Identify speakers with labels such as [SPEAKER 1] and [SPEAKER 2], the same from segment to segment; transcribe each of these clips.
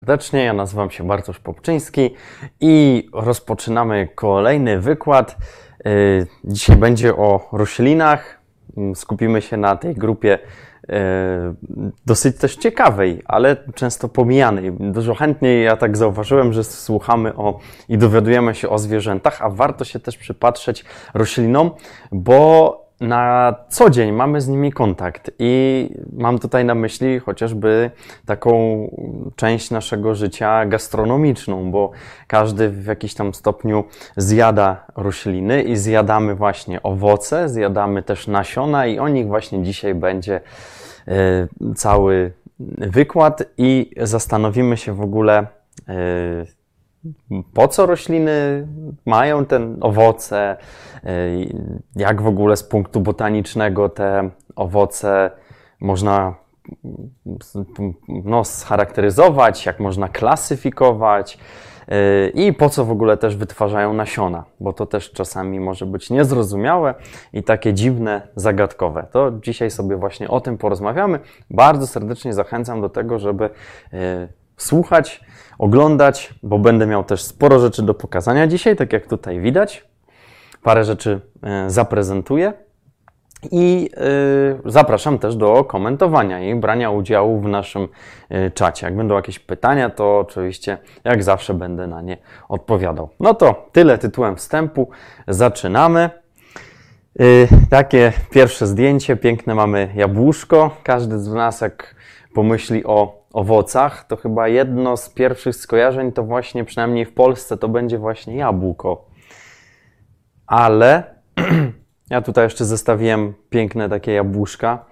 [SPEAKER 1] Serdecznie, ja nazywam się Bartosz Popczyński i rozpoczynamy kolejny wykład. Dzisiaj będzie o roślinach. Skupimy się na tej grupie dosyć też ciekawej, ale często pomijanej. Dużo chętniej, ja tak zauważyłem, że słuchamy i dowiadujemy się o zwierzętach, a warto się też przypatrzeć roślinom, bo na co dzień mamy z nimi kontakt i mam tutaj na myśli chociażby taką część naszego życia gastronomiczną, bo każdy w jakiś tam stopniu zjada rośliny i zjadamy właśnie owoce, zjadamy też nasiona i o nich właśnie dzisiaj będzie cały wykład i zastanowimy się w ogóle, po co rośliny mają te owoce, jak w ogóle z punktu botanicznego te owoce można scharakteryzować, jak można klasyfikować i po co w ogóle też wytwarzają nasiona, bo to też czasami może być niezrozumiałe i takie dziwne, zagadkowe. To dzisiaj sobie właśnie o tym porozmawiamy. Bardzo serdecznie zachęcam do tego, żeby słuchać, oglądać, bo będę miał też sporo rzeczy do pokazania dzisiaj, tak jak tutaj widać. Parę rzeczy zaprezentuję i zapraszam też do komentowania i brania udziału w naszym czacie. Jak będą jakieś pytania, to oczywiście jak zawsze będę na nie odpowiadał. No to tyle tytułem wstępu. Zaczynamy. Takie pierwsze zdjęcie, piękne mamy jabłuszko. Każdy z nas jak pomyśli o owocach, to chyba jedno z pierwszych skojarzeń to właśnie, przynajmniej w Polsce, to będzie właśnie jabłko. Ale ja tutaj jeszcze zestawiłem piękne takie jabłuszka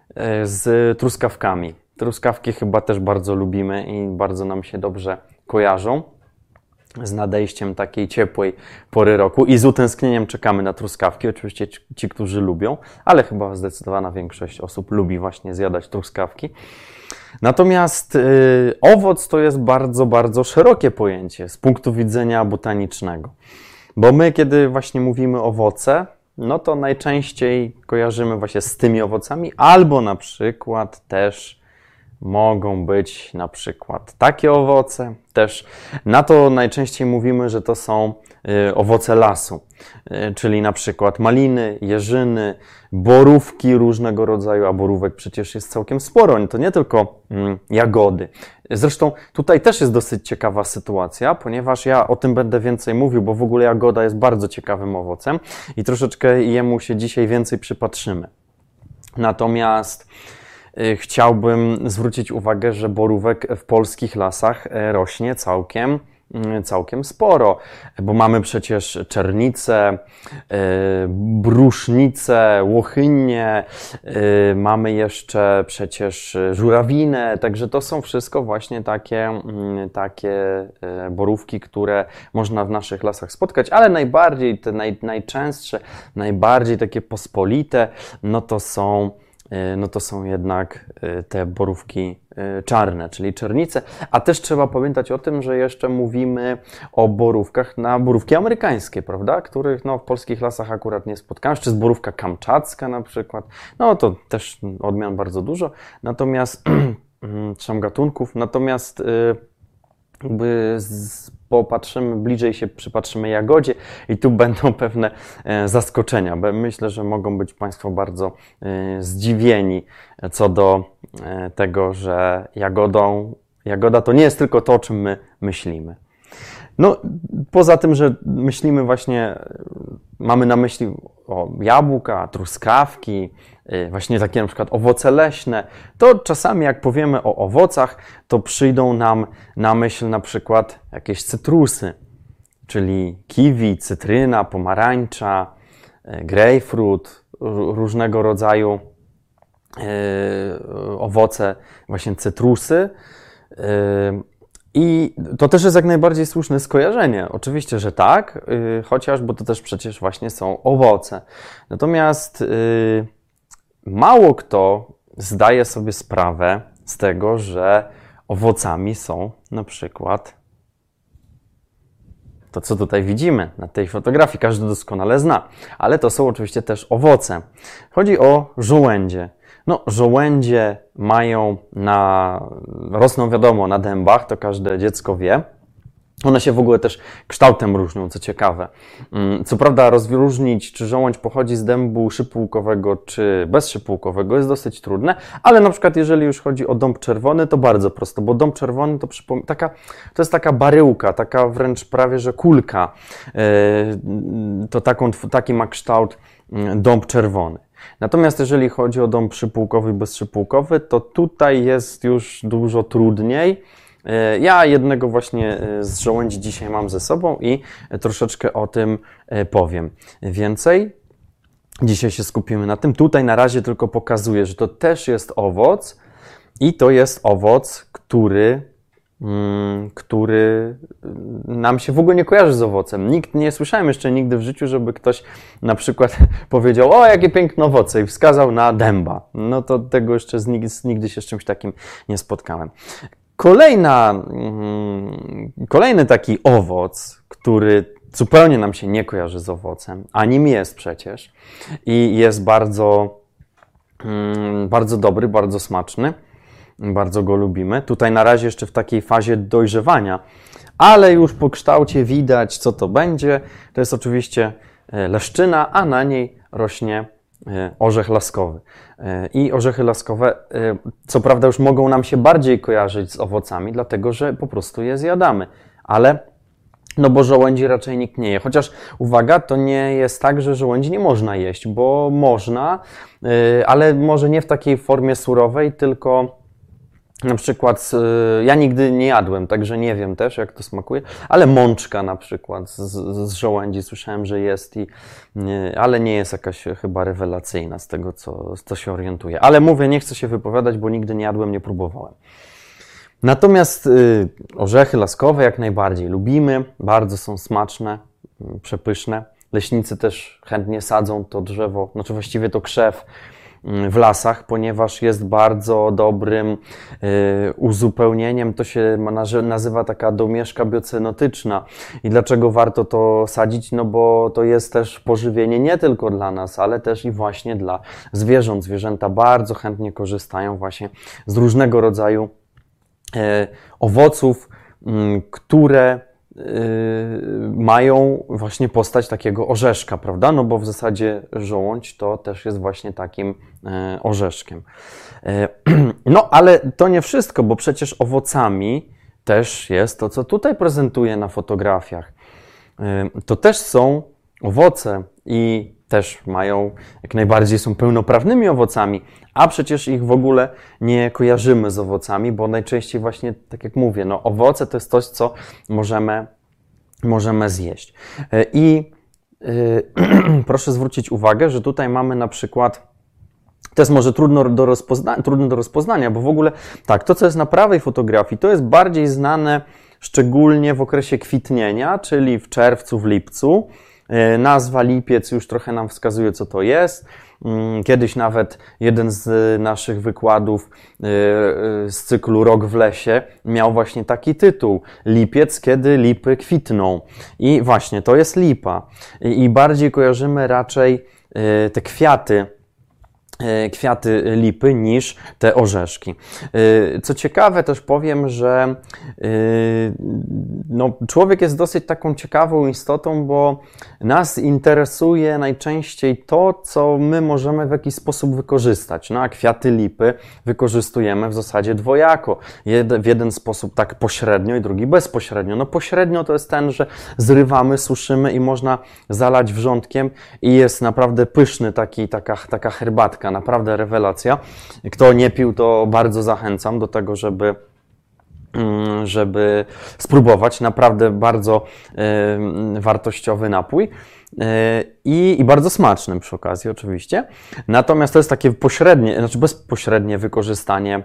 [SPEAKER 1] z truskawkami. Truskawki chyba też bardzo lubimy i bardzo nam się dobrze kojarzą z nadejściem takiej ciepłej pory roku i z utęsknieniem czekamy na truskawki. Oczywiście ci, którzy lubią, ale chyba zdecydowana większość osób lubi właśnie zjadać truskawki. Natomiast owoc to jest bardzo, bardzo szerokie pojęcie z punktu widzenia botanicznego. Bo my, kiedy właśnie mówimy owoce, no to najczęściej kojarzymy właśnie z tymi owocami, albo na przykład też mogą być na przykład takie owoce. Też na to najczęściej mówimy, że to są owoce lasu, czyli na przykład maliny, jeżyny, borówki różnego rodzaju, a borówek przecież jest całkiem sporo, to nie tylko jagody. Zresztą tutaj też jest dosyć ciekawa sytuacja, ponieważ ja o tym będę więcej mówił, bo w ogóle jagoda jest bardzo ciekawym owocem i troszeczkę jemu się dzisiaj więcej przypatrzymy. Natomiast chciałbym zwrócić uwagę, że borówek w polskich lasach rośnie całkiem sporo, bo mamy przecież czernice, brusznice, łochynnie, mamy jeszcze przecież żurawinę, także to są wszystko właśnie takie borówki, które można w naszych lasach spotkać, ale najbardziej, te najczęstsze, najbardziej takie pospolite, no to są jednak te borówki czarne, czyli czernice. A też trzeba pamiętać o tym, że jeszcze mówimy o borówkach na borówki amerykańskie, prawda? Których w polskich lasach akurat nie spotkałem. Jeszcze jest borówka kamczacka na przykład. No to też odmian bardzo dużo. Natomiast trzem gatunków. Natomiast popatrzymy, bliżej się przypatrzymy jagodzie i tu będą pewne zaskoczenia. Myślę, że mogą być Państwo bardzo zdziwieni co do tego, że jagoda to nie jest tylko to, o czym my myślimy. No, poza tym, że myślimy właśnie, mamy na myśli jabłka, truskawki, właśnie takie na przykład owoce leśne, to czasami jak powiemy o owocach, to przyjdą nam na myśl na przykład jakieś cytrusy, czyli kiwi, cytryna, pomarańcza, grejpfrut, różnego rodzaju owoce, właśnie cytrusy. I to też jest jak najbardziej słuszne skojarzenie. Oczywiście, że tak, chociaż, bo to też przecież właśnie są owoce. Natomiast mało kto zdaje sobie sprawę z tego, że owocami są na przykład to, co tutaj widzimy na tej fotografii, każdy doskonale zna, ale to są oczywiście też owoce. Chodzi o żołędzie. No, żołędzie rosną wiadomo na dębach, to każde dziecko wie. One się w ogóle też kształtem różnią, co ciekawe. Co prawda rozróżnić, czy żołądź pochodzi z dębu szypułkowego, czy bezszypułkowego jest dosyć trudne, ale na przykład jeżeli już chodzi o dąb czerwony, to bardzo prosto, bo dąb czerwony to to jest taka baryłka, taka wręcz prawie, że kulka. To taki ma kształt dąb czerwony. Natomiast jeżeli chodzi o dąb szypułkowy i bezszypułkowy, to tutaj jest już dużo trudniej. Ja jednego właśnie z żołędzi dzisiaj mam ze sobą i troszeczkę o tym powiem więcej. Dzisiaj się skupimy na tym. Tutaj na razie tylko pokazuję, że to też jest owoc i to jest owoc, który nam się w ogóle nie kojarzy z owocem. Nie słyszałem jeszcze nigdy w życiu, żeby ktoś na przykład powiedział: o, jakie piękne owoce, i wskazał na dęba. No to tego jeszcze nigdy się z czymś takim nie spotkałem. Kolejny taki owoc, który zupełnie nam się nie kojarzy z owocem, a nim jest przecież i jest bardzo, bardzo dobry, bardzo smaczny, bardzo go lubimy. Tutaj na razie jeszcze w takiej fazie dojrzewania, ale już po kształcie widać, co to będzie. To jest oczywiście leszczyna, a na niej rośnie orzech laskowy. I orzechy laskowe, co prawda, już mogą nam się bardziej kojarzyć z owocami, dlatego że po prostu je zjadamy. Ale, no bo żołędzi raczej nikt nie je. Chociaż, uwaga, to nie jest tak, że żołędzi nie można jeść, bo można, ale może nie w takiej formie surowej, tylko na przykład, ja nigdy nie jadłem, także nie wiem też, jak to smakuje, ale mączka na przykład z żołędzi słyszałem, że jest, ale nie jest jakaś chyba rewelacyjna z tego, co się orientuję. Ale mówię, nie chcę się wypowiadać, bo nigdy nie jadłem, nie próbowałem. Natomiast orzechy laskowe jak najbardziej lubimy, bardzo są smaczne, przepyszne. Leśnicy też chętnie sadzą to drzewo, znaczy właściwie to krzew, w lasach, ponieważ jest bardzo dobrym uzupełnieniem. To się nazywa taka domieszka biocenotyczna. I dlaczego warto to sadzić? No bo to jest też pożywienie nie tylko dla nas, ale też i właśnie dla zwierząt. Zwierzęta bardzo chętnie korzystają właśnie z różnego rodzaju owoców, które mają właśnie postać takiego orzeszka, prawda? No bo w zasadzie żołądź to też jest właśnie takim orzeszkiem. No ale to nie wszystko, bo przecież owocami też jest to, co tutaj prezentuję na fotografiach. To też są owoce i też jak najbardziej są pełnoprawnymi owocami, a przecież ich w ogóle nie kojarzymy z owocami, bo najczęściej właśnie, tak jak mówię, no owoce to jest coś, co możemy zjeść. I proszę zwrócić uwagę, że tutaj mamy na przykład, to jest może trudno do rozpoznania, bo w ogóle tak, to co jest na prawej fotografii, to jest bardziej znane szczególnie w okresie kwitnienia, czyli w czerwcu, w lipcu. Nazwa lipiec już trochę nam wskazuje, co to jest. Kiedyś nawet jeden z naszych wykładów z cyklu Rok w lesie miał właśnie taki tytuł: Lipiec, kiedy lipy kwitną. I właśnie to jest lipa. I bardziej kojarzymy raczej te kwiaty lipy niż te orzeszki. Co ciekawe, też powiem, że no, człowiek jest dosyć taką ciekawą istotą, bo nas interesuje najczęściej to, co my możemy w jakiś sposób wykorzystać. No a kwiaty lipy wykorzystujemy w zasadzie dwojako. W jeden sposób tak pośrednio i drugi bezpośrednio. No pośrednio to jest ten, że zrywamy, suszymy i można zalać wrzątkiem i jest naprawdę pyszny taka herbatka. Naprawdę rewelacja. Kto nie pił, to bardzo zachęcam do tego, żeby spróbować. Naprawdę bardzo wartościowy napój i bardzo smaczny przy okazji oczywiście. Natomiast to jest takie pośrednie, znaczy bezpośrednie wykorzystanie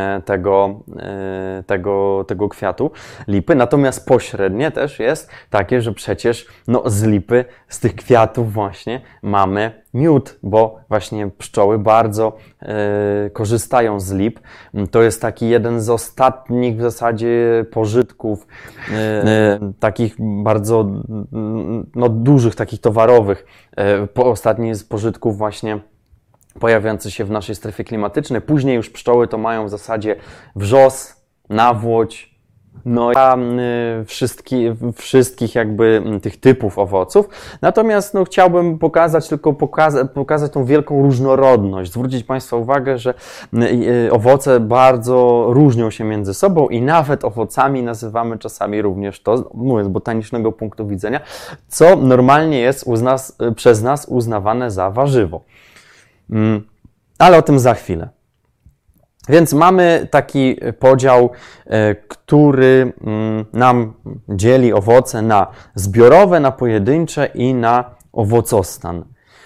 [SPEAKER 1] tego kwiatu lipy. Natomiast pośrednie też jest takie, że przecież no, z lipy, z tych kwiatów właśnie mamy miód, bo właśnie pszczoły bardzo korzystają z lip. To jest taki jeden z ostatnich w zasadzie pożytków, takich bardzo no, dużych, takich towarowych, ostatni z pożytków właśnie pojawiające się w naszej strefie klimatycznej. Później już pszczoły to mają w zasadzie wrzos, nawłoć, no wszystkich jakby tych typów owoców. Natomiast no, chciałbym pokazać tą wielką różnorodność. Zwrócić Państwa uwagę, że owoce bardzo różnią się między sobą i nawet owocami nazywamy czasami również to, mówię, z botanicznego punktu widzenia, co normalnie jest przez nas uznawane za warzywo. Ale o tym za chwilę. Więc mamy taki podział, który nam dzieli owoce na zbiorowe, na pojedyncze i na owocostan.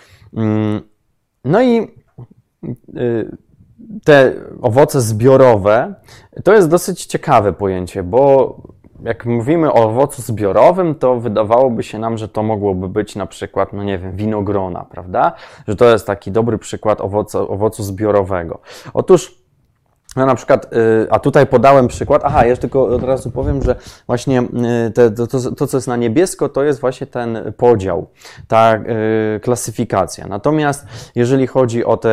[SPEAKER 1] No i te owoce zbiorowe to jest dosyć ciekawe pojęcie, bo jak mówimy o owocu zbiorowym, to wydawałoby się nam, że to mogłoby być na przykład, no nie wiem, winogrona, prawda? Że to jest taki dobry przykład owocu zbiorowego. Otóż no na przykład, a tutaj podałem przykład, jeszcze tylko od razu powiem, że właśnie to, co jest na niebiesko, to jest właśnie ten podział, ta klasyfikacja. Natomiast jeżeli chodzi o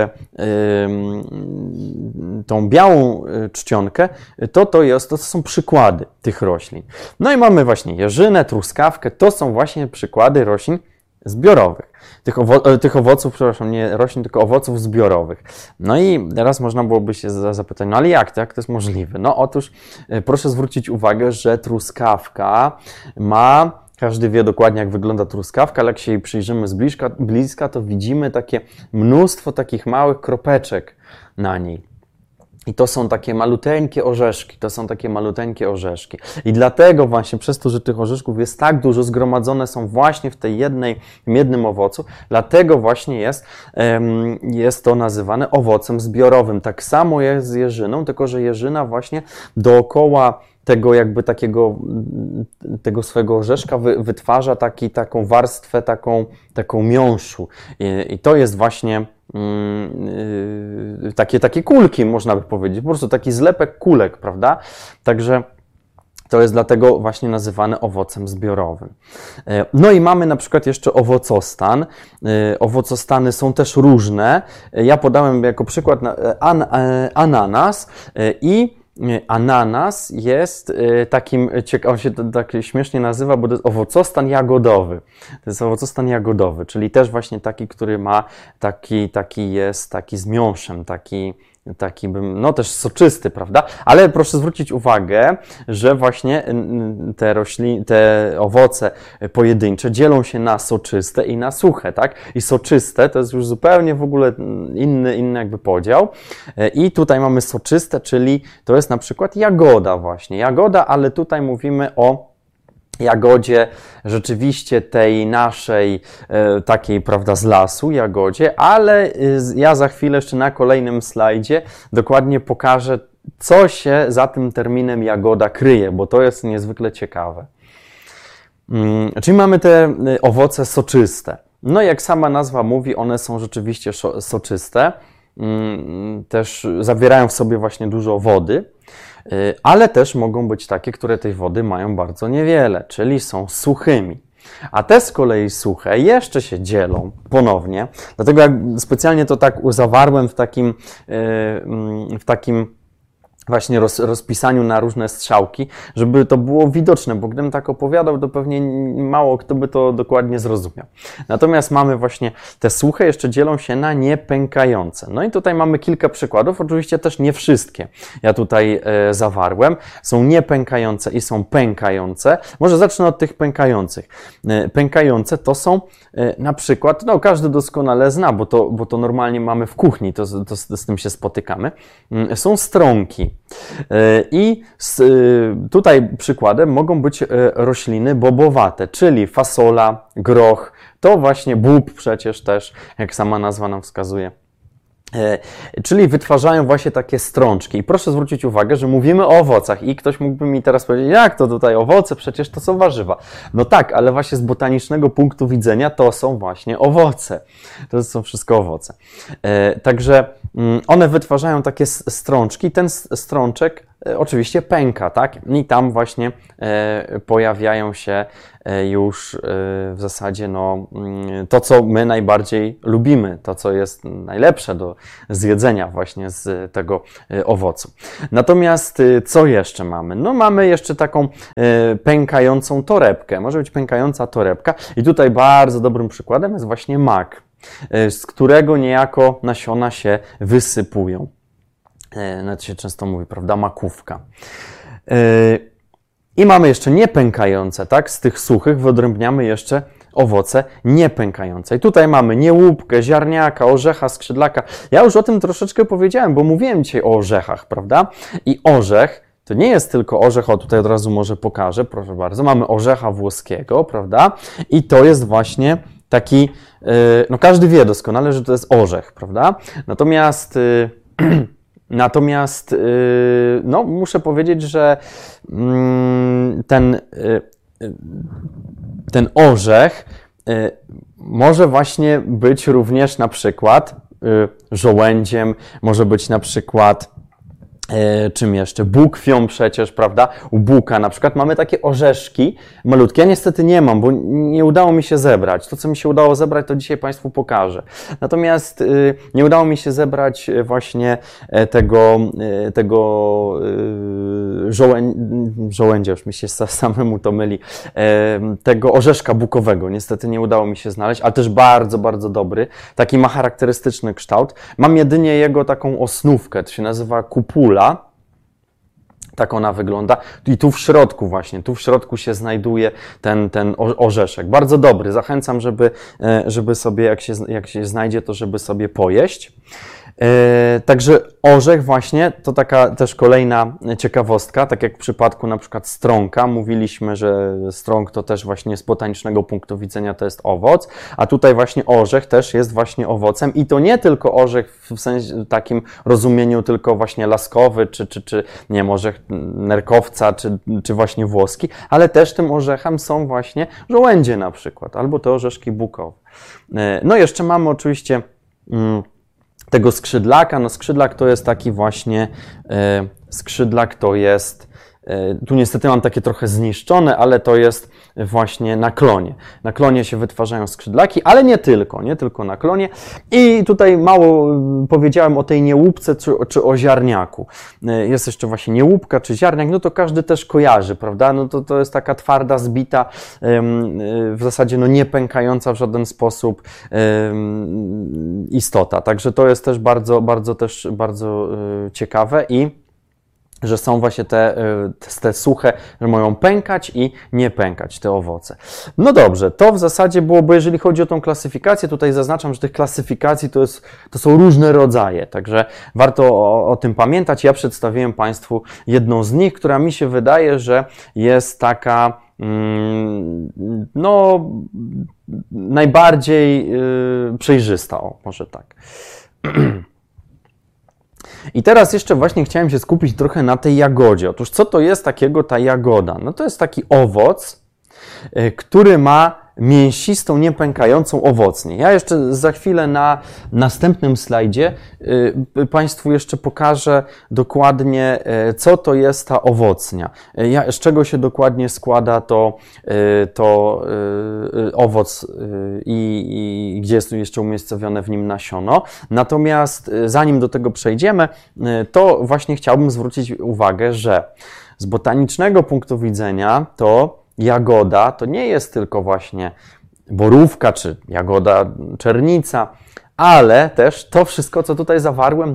[SPEAKER 1] tą białą czcionkę, to są przykłady tych roślin. No i mamy właśnie jeżynę, truskawkę, to są właśnie przykłady roślin zbiorowych. Tych owoców, przepraszam, nie roślin, tylko owoców zbiorowych. No i teraz można byłoby się zapytać, no ale jak to jest możliwe? No otóż proszę zwrócić uwagę, że truskawka każdy wie dokładnie, jak wygląda truskawka, ale jak się jej przyjrzymy z bliska, to widzimy takie mnóstwo takich małych kropeczek na niej. I to są takie maluteńkie orzeszki. I dlatego właśnie przez to, że tych orzeszków jest tak dużo, zgromadzone są właśnie w jednym owocu, dlatego właśnie jest to nazywane owocem zbiorowym. Tak samo jest z jeżyną, tylko że jeżyna właśnie dookoła tego swojego orzeszka wytwarza taką warstwę, taką miąższu. I to jest właśnie takie kulki, można by powiedzieć, po prostu taki zlepek kulek, prawda? Także to jest dlatego właśnie nazywane owocem zbiorowym. No i mamy na przykład jeszcze owocostan. Owocostany są też różne. Ja podałem jako przykład ananas i ananas jest on się tak śmiesznie nazywa, bo to jest owocostan jagodowy. To jest owocostan jagodowy, czyli też właśnie taki, który ma taki z miąższem, no też soczysty, prawda? Ale proszę zwrócić uwagę, że właśnie te owoce pojedyncze dzielą się na soczyste i na suche, tak? I soczyste to jest już zupełnie w ogóle inny jakby podział. I tutaj mamy soczyste, czyli to jest na przykład jagoda właśnie. Jagoda, ale tutaj mówimy o jagodzie rzeczywiście tej naszej takiej, prawda, z lasu jagodzie, ale ja za chwilę jeszcze na kolejnym slajdzie dokładnie pokażę, co się za tym terminem jagoda kryje, bo to jest niezwykle ciekawe. Czyli mamy te owoce soczyste. No jak sama nazwa mówi, one są rzeczywiście soczyste, też zawierają w sobie właśnie dużo wody, ale też mogą być takie, które tej wody mają bardzo niewiele, czyli są suchymi. A te z kolei suche jeszcze się dzielą ponownie, dlatego jak specjalnie to tak zawarłem w takim właśnie rozpisaniu na różne strzałki, żeby to było widoczne, bo gdybym tak opowiadał, to pewnie mało kto by to dokładnie zrozumiał. Natomiast mamy właśnie te suche, jeszcze dzielą się na niepękające. No i tutaj mamy kilka przykładów, oczywiście też nie wszystkie ja tutaj zawarłem. Są niepękające i są pękające. Może zacznę od tych pękających. Pękające to są na przykład, no każdy doskonale zna, bo to normalnie mamy w kuchni, to z tym się spotykamy. Są strąki. I tutaj przykładem mogą być rośliny bobowate, czyli fasola, groch, to właśnie bób przecież też, jak sama nazwa nam wskazuje. Czyli wytwarzają właśnie takie strączki. I proszę zwrócić uwagę, że mówimy o owocach i ktoś mógłby mi teraz powiedzieć, jak to tutaj owoce, przecież to są warzywa. No tak, ale właśnie z botanicznego punktu widzenia to są właśnie owoce. To są wszystko owoce. Także one wytwarzają takie strączki. Ten strączek oczywiście pęka, tak? I tam właśnie pojawiają się już w zasadzie to, co my najbardziej lubimy, to, co jest najlepsze do zjedzenia właśnie z tego owocu. Natomiast co jeszcze mamy? No mamy jeszcze taką pękającą torebkę. Może być pękająca torebka i tutaj bardzo dobrym przykładem jest właśnie mak, z którego niejako nasiona się wysypują. Nawet się często mówi, prawda, makówka. I mamy jeszcze niepękające, tak? Z tych suchych wyodrębniamy jeszcze owoce niepękające. I tutaj mamy niełupkę, ziarniaka, orzecha, skrzydlaka. Ja już o tym troszeczkę powiedziałem, bo mówiłem dzisiaj o orzechach, prawda? I orzech to nie jest tylko orzech, o tutaj od razu może pokażę, proszę bardzo. Mamy orzecha włoskiego, prawda? I to jest właśnie taki, no każdy wie doskonale, że to jest orzech, prawda? Natomiast no, muszę powiedzieć, że ten orzech może właśnie być również na przykład żołędziem, może być na przykład czym jeszcze? Bukwią przecież, prawda? U buka na przykład mamy takie orzeszki malutkie. Ja niestety nie mam, bo nie udało mi się zebrać. To, co mi się udało zebrać, to dzisiaj Państwu pokażę. Natomiast nie udało mi się zebrać właśnie tego żołędzia, już mi się samemu to myli, tego orzeszka bukowego. Niestety nie udało mi się znaleźć, ale też bardzo, bardzo dobry. Taki ma charakterystyczny kształt. Mam jedynie jego taką osnówkę, to się nazywa kupula. Tak ona wygląda. I tu w środku właśnie, tu w środku się znajduje ten orzeszek. Bardzo dobry. Zachęcam, żeby sobie, jak się znajdzie, to żeby sobie pojeść. Także orzech właśnie, to taka też kolejna ciekawostka, tak jak w przypadku na przykład strąka, mówiliśmy, że strąk to też właśnie z botanicznego punktu widzenia to jest owoc, a tutaj właśnie orzech też jest właśnie owocem i to nie tylko orzech w sensie takim rozumieniu tylko właśnie laskowy, czy nie wiem, orzech nerkowca, czy właśnie włoski, ale też tym orzechem są właśnie żołędzie na przykład, albo te orzeszki bukowe. No jeszcze mamy oczywiście tego skrzydlaka. No skrzydlak to jest taki właśnie, skrzydlak to jest, tu niestety mam takie trochę zniszczone, ale to jest właśnie na klonie. Na klonie się wytwarzają skrzydlaki, ale nie tylko na klonie. I tutaj mało powiedziałem o tej niełupce czy o ziarniaku. Jest jeszcze właśnie niełupka czy ziarniak, no to każdy też kojarzy, prawda? No to jest taka twarda, zbita, w zasadzie no nie pękająca w żaden sposób istota. Także to jest też bardzo ciekawe i że są właśnie te suche, że mają pękać i nie pękać te owoce. No dobrze, to w zasadzie było, bo jeżeli chodzi o tą klasyfikację, tutaj zaznaczam, że tych klasyfikacji to są różne rodzaje, także warto o tym pamiętać. Ja przedstawiłem Państwu jedną z nich, która mi się wydaje, że jest taka no najbardziej przejrzysta, o może tak. I teraz jeszcze właśnie chciałem się skupić trochę na tej jagodzie. Otóż co to jest takiego ta jagoda? No to jest taki owoc, który ma mięsistą, niepękającą owocnię. Ja jeszcze za chwilę na następnym slajdzie Państwu jeszcze pokażę dokładnie, co to jest ta owocnia. Z czego się dokładnie składa to owoc i gdzie jest jeszcze umiejscowione w nim nasiono. Natomiast zanim do tego przejdziemy, to właśnie chciałbym zwrócić uwagę, że z botanicznego punktu widzenia to jagoda to nie jest tylko właśnie borówka czy jagoda czernica, ale też to wszystko, co tutaj zawarłem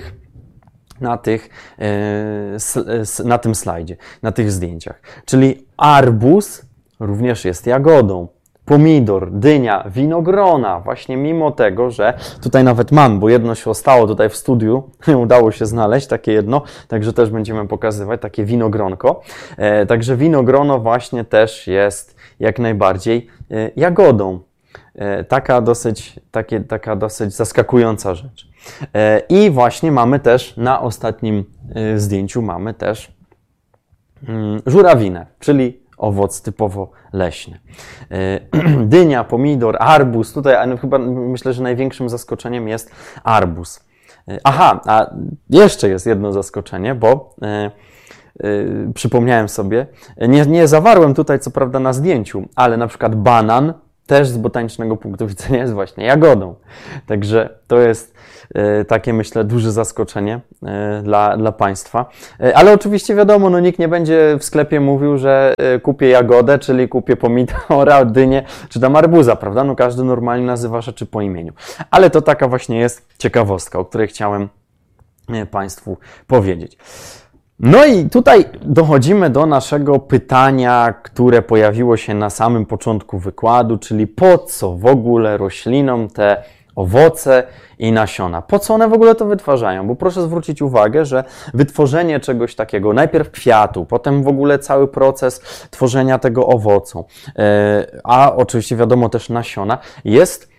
[SPEAKER 1] na tym slajdzie, na tych zdjęciach. Czyli arbuz również jest jagodą. Pomidor, dynia, winogrona, właśnie mimo tego, że tutaj nawet mam, bo jedno się ostało tutaj w studiu, udało się znaleźć takie jedno, także też będziemy pokazywać takie winogronko. Także winogrono właśnie też jest jak najbardziej jagodą. Taka dosyć zaskakująca rzecz. I właśnie mamy też na ostatnim zdjęciu mamy też żurawinę, czyli owoc typowo leśny. Dynia, pomidor, arbuz. Tutaj chyba myślę, że największym zaskoczeniem jest arbuz. Aha, a jeszcze jest jedno zaskoczenie, bo przypomniałem sobie, nie zawarłem tutaj co prawda na zdjęciu, ale na przykład banan też z botanicznego punktu widzenia jest właśnie jagodą. Także to jest takie, myślę, duże zaskoczenie dla Państwa. Ale oczywiście wiadomo, no nikt nie będzie w sklepie mówił, że kupię jagodę, czyli kupię pomidora, dynię, czy tam arbuza, prawda? No każdy normalnie nazywa rzeczy po imieniu. Ale to taka właśnie jest ciekawostka, o której chciałem Państwu powiedzieć. No i tutaj dochodzimy do naszego pytania, które pojawiło się na samym początku wykładu, czyli po co w ogóle roślinom te owoce i nasiona? Po co one w ogóle to wytwarzają? Bo proszę zwrócić uwagę, że wytworzenie czegoś takiego, najpierw kwiatu, potem w ogóle cały proces tworzenia tego owocu, a oczywiście wiadomo też nasiona, jest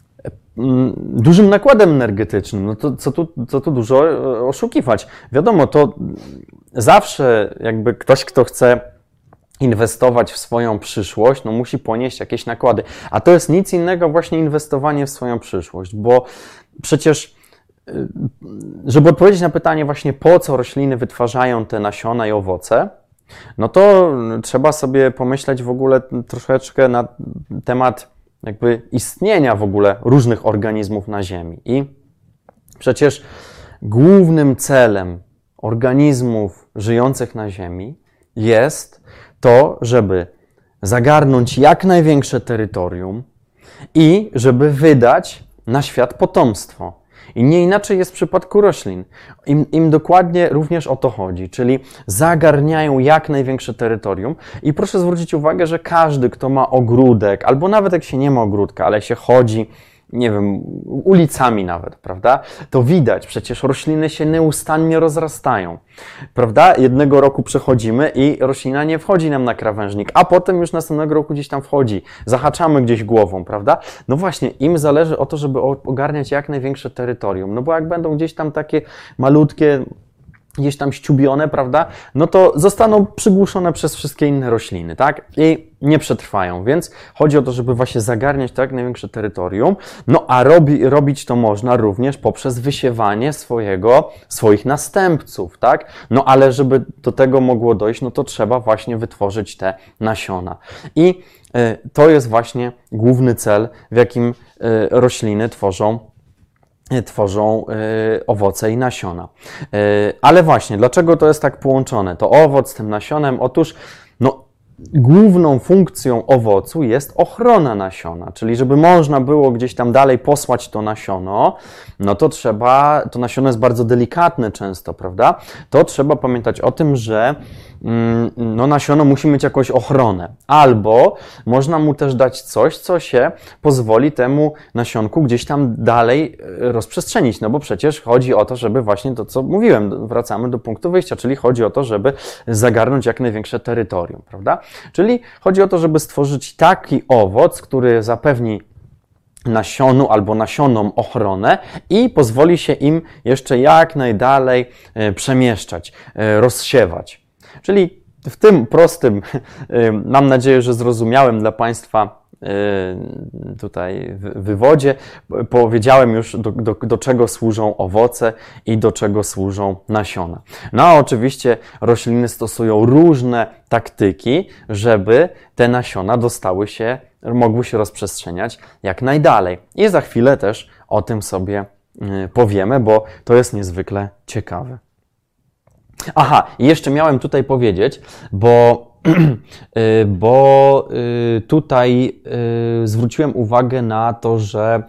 [SPEAKER 1] dużym nakładem energetycznym. No to co tu dużo oszukiwać. Wiadomo, to zawsze jakby ktoś, kto chce inwestować w swoją przyszłość, no musi ponieść jakieś nakłady. A to jest nic innego właśnie inwestowanie w swoją przyszłość, bo przecież żeby odpowiedzieć na pytanie właśnie po co rośliny wytwarzają te nasiona i owoce, no to trzeba sobie pomyśleć w ogóle troszeczkę na temat jakby istnienia w ogóle różnych organizmów na Ziemi. I przecież głównym celem organizmów żyjących na Ziemi jest to, żeby zagarnąć jak największe terytorium i żeby wydać na świat potomstwo. I nie inaczej jest w przypadku roślin. Im dokładnie również o to chodzi, czyli zagarniają jak największe terytorium. I proszę zwrócić uwagę, że każdy, kto ma ogródek, albo nawet jak się nie ma ogródka, ale się chodzi, nie wiem, ulicami nawet, prawda? To widać, przecież rośliny się nieustannie rozrastają, prawda? Jednego roku przechodzimy i roślina nie wchodzi nam na krawężnik, a potem już następnego roku gdzieś tam wchodzi, zahaczamy gdzieś głową, prawda? No właśnie, im zależy o to, żeby ogarniać jak największe terytorium, no bo jak będą gdzieś tam takie malutkie, gdzieś tam ściubione, prawda, no to zostaną przygłuszone przez wszystkie inne rośliny, tak? I nie przetrwają, więc chodzi o to, żeby właśnie zagarniać to jak największe terytorium, no a robić to można również poprzez wysiewanie swoich następców, tak? No ale żeby do tego mogło dojść, no to trzeba właśnie wytworzyć te nasiona. I to jest właśnie główny cel, w jakim rośliny tworzą owoce i nasiona. Ale właśnie, dlaczego to jest tak połączone? To owoc z tym nasionem? Otóż, no, główną funkcją owocu jest ochrona nasiona, czyli żeby można było gdzieś tam dalej posłać to nasiono, no to to nasiono jest bardzo delikatne często, prawda? To trzeba pamiętać o tym, że no nasiono musi mieć jakąś ochronę. Albo można mu też dać coś, co się pozwoli temu nasionku gdzieś tam dalej rozprzestrzenić. No bo przecież chodzi o to, żeby właśnie to, co mówiłem, wracamy do punktu wyjścia, czyli chodzi o to, żeby zagarnąć jak największe terytorium, prawda? Czyli chodzi o to, żeby stworzyć taki owoc, który zapewni nasionu albo nasionom ochronę i pozwoli się im jeszcze jak najdalej przemieszczać, rozsiewać. Czyli w tym prostym, mam nadzieję, że zrozumiałym dla Państwa tutaj wywodzie powiedziałem już, do czego służą owoce i do czego służą nasiona. No a oczywiście rośliny stosują różne taktyki, żeby te nasiona mogły się rozprzestrzeniać jak najdalej. I za chwilę też o tym sobie powiemy, bo to jest niezwykle ciekawe. Aha, i jeszcze miałem tutaj powiedzieć, bo tutaj zwróciłem uwagę na to, że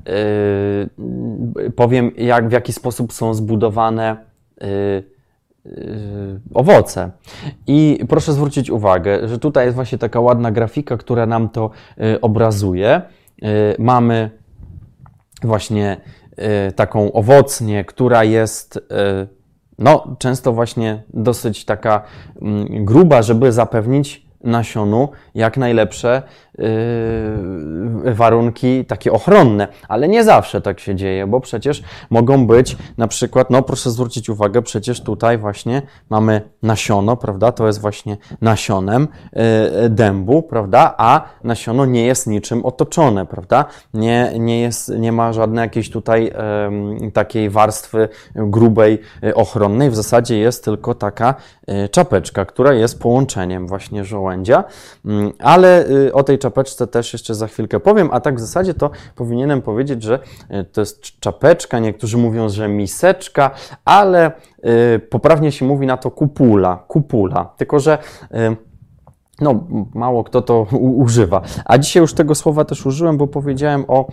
[SPEAKER 1] powiem, w jaki sposób są zbudowane owoce. I proszę zwrócić uwagę, że tutaj jest właśnie taka ładna grafika, która nam to obrazuje. Mamy właśnie taką owocnię, która jest no, często właśnie dosyć taka gruba, żeby zapewnić nasionu jak najlepsze warunki takie ochronne, ale nie zawsze tak się dzieje, bo przecież mogą być na przykład, no proszę zwrócić uwagę, przecież tutaj właśnie mamy nasiono, prawda, to jest właśnie nasionem dębu, prawda, a nasiono nie jest niczym otoczone, prawda, nie ma żadnej jakiejś tutaj takiej warstwy grubej, ochronnej, w zasadzie jest tylko taka czapeczka, która jest połączeniem właśnie żołędzia, ale o tej czapeczce też jeszcze za chwilkę powiem, a tak w zasadzie to powinienem powiedzieć, że to jest czapeczka, niektórzy mówią, że miseczka, ale poprawnie się mówi na to kupula, tylko że no, mało kto to używa. A dzisiaj już tego słowa też użyłem, bo powiedziałem o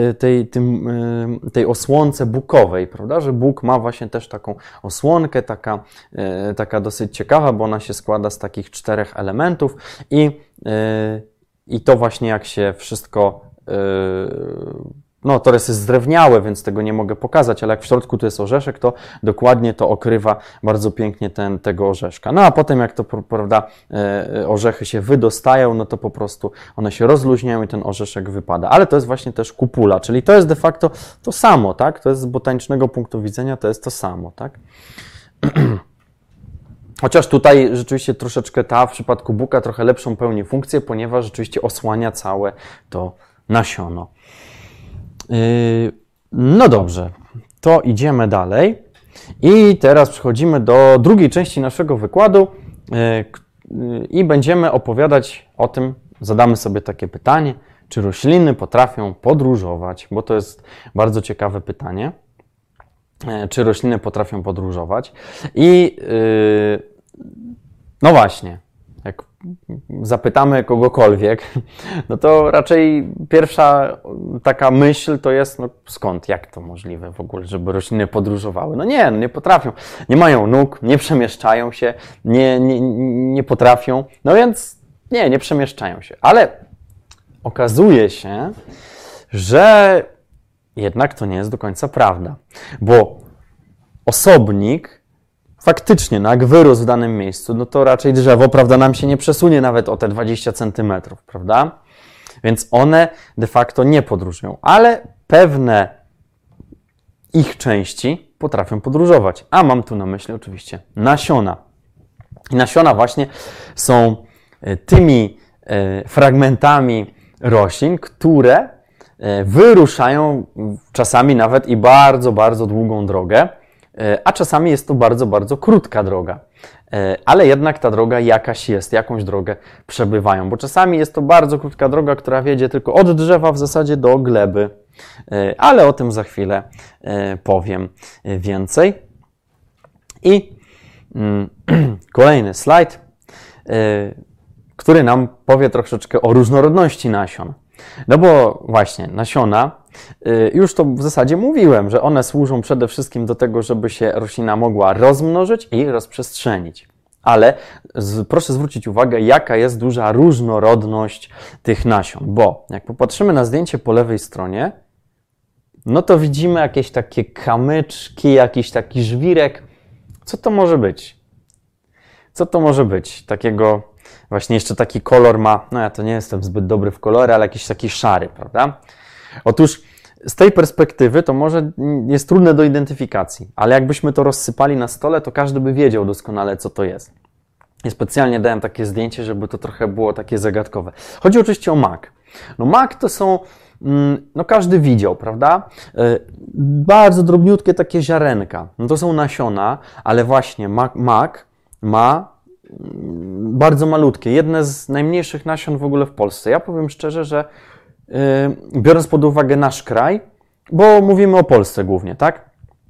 [SPEAKER 1] tej osłonce bukowej, prawda? Że buk ma właśnie też taką osłonkę, taka dosyć ciekawa, bo ona się składa z takich 4 elementów i to właśnie jak się wszystko no, to jest zdrewniałe, więc tego nie mogę pokazać, ale jak w środku tu jest orzeszek, to dokładnie to okrywa bardzo pięknie tego orzeszka. No a potem jak to, prawda, orzechy się wydostają, no to po prostu one się rozluźniają i ten orzeszek wypada. Ale to jest właśnie też kupula, czyli to jest de facto to samo, tak? To jest z botanicznego punktu widzenia, to jest to samo, tak? Chociaż tutaj rzeczywiście troszeczkę w przypadku buka trochę lepszą pełni funkcję, ponieważ rzeczywiście osłania całe to nasiono. No dobrze, to idziemy dalej i teraz przechodzimy do drugiej części naszego wykładu i będziemy opowiadać o tym, zadamy sobie takie pytanie, czy rośliny potrafią podróżować, bo to jest bardzo ciekawe pytanie, czy rośliny potrafią podróżować i no właśnie, jak zapytamy kogokolwiek, no to raczej pierwsza taka myśl to jest, no skąd, jak to możliwe w ogóle, żeby rośliny podróżowały? No nie potrafią. Nie mają nóg, nie przemieszczają się, nie potrafią, no więc nie przemieszczają się. Ale okazuje się, że jednak to nie jest do końca prawda, bo osobnik faktycznie, no jak wyrósł w danym miejscu, no to raczej drzewo, prawda, nam się nie przesunie nawet o te 20 centymetrów, prawda? Więc one de facto nie podróżują, ale pewne ich części potrafią podróżować. A mam tu na myśli oczywiście nasiona. I nasiona właśnie są tymi fragmentami roślin, które wyruszają czasami nawet i bardzo, bardzo długą drogę, a czasami jest to bardzo, bardzo krótka droga. Ale jednak ta droga jakaś jest, jakąś drogę przebywają, bo czasami jest to bardzo krótka droga, która wiedzie tylko od drzewa w zasadzie do gleby, ale o tym za chwilę powiem więcej. I kolejny slajd, który nam powie troszeczkę o różnorodności nasion. No bo właśnie nasiona, już to w zasadzie mówiłem, że one służą przede wszystkim do tego, żeby się roślina mogła rozmnożyć i rozprzestrzenić. Ale proszę zwrócić uwagę, jaka jest duża różnorodność tych nasion, bo jak popatrzymy na zdjęcie po lewej stronie, no to widzimy jakieś takie kamyczki, jakiś taki żwirek. Co to może być? Co to może być? Takiego, właśnie jeszcze taki kolor ma, no ja to nie jestem zbyt dobry w kolory, ale jakiś taki szary, prawda? Otóż z tej perspektywy to może jest trudne do identyfikacji, ale jakbyśmy to rozsypali na stole, to każdy by wiedział doskonale, co to jest. I specjalnie dałem takie zdjęcie, żeby to trochę było takie zagadkowe. Chodzi oczywiście o mak. No mak to są, no każdy widział, prawda? Bardzo drobniutkie takie ziarenka. No to są nasiona, ale właśnie mak ma bardzo malutkie, jedne z najmniejszych nasion w ogóle w Polsce. Ja powiem szczerze, że biorąc pod uwagę nasz kraj, bo mówimy o Polsce głównie, tak?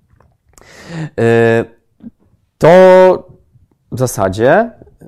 [SPEAKER 1] To w zasadzie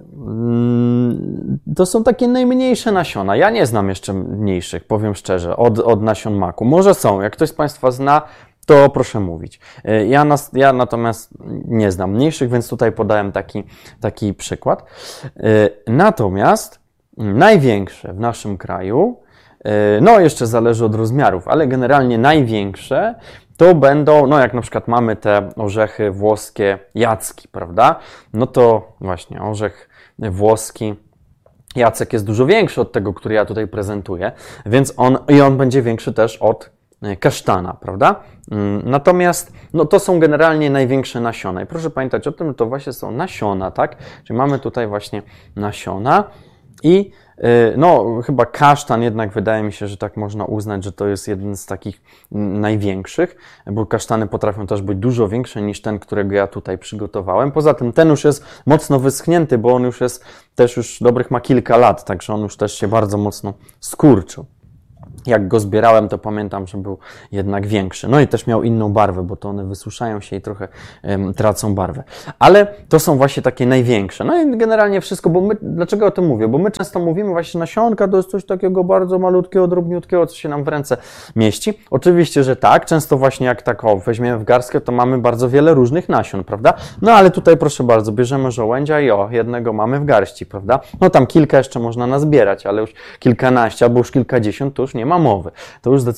[SPEAKER 1] to są takie najmniejsze nasiona. Ja nie znam jeszcze mniejszych, powiem szczerze, od nasion maku. Może są, jak ktoś z Państwa zna, to proszę mówić. Ja natomiast nie znam mniejszych, więc tutaj podałem taki przykład. Natomiast największe w naszym kraju, no jeszcze zależy od rozmiarów, ale generalnie największe to będą, no jak na przykład mamy te orzechy włoskie jacki, prawda? No to właśnie orzech włoski Jacek jest dużo większy od tego, który ja tutaj prezentuję, więc on będzie większy też od kasztana, prawda? Natomiast no, to są generalnie największe nasiona. I proszę pamiętać o tym, że to właśnie są nasiona, tak? Czyli mamy tutaj właśnie nasiona i no, chyba kasztan jednak wydaje mi się, że tak można uznać, że to jest jeden z takich największych, bo kasztany potrafią też być dużo większe niż ten, którego ja tutaj przygotowałem. Poza tym ten już jest mocno wyschnięty, bo on już jest też już dobrych ma kilka lat, także on już też się bardzo mocno skurczył. Jak go zbierałem, to pamiętam, że był jednak większy. No i też miał inną barwę, bo to one wysuszają się i trochę tracą barwę. Ale to są właśnie takie największe. No i generalnie wszystko, bo dlaczego o tym mówię? Bo my często mówimy właśnie nasionka to jest coś takiego bardzo malutkiego, drobniutkiego, co się nam w ręce mieści. Oczywiście, że tak. Często właśnie jak tak weźmiemy w garstkę, to mamy bardzo wiele różnych nasion, prawda? No ale tutaj proszę bardzo, bierzemy żołędzia i jednego mamy w garści, prawda? No tam kilka jeszcze można nazbierać, ale już kilkanaście albo już kilkadziesiąt to już nie ma mowy. To już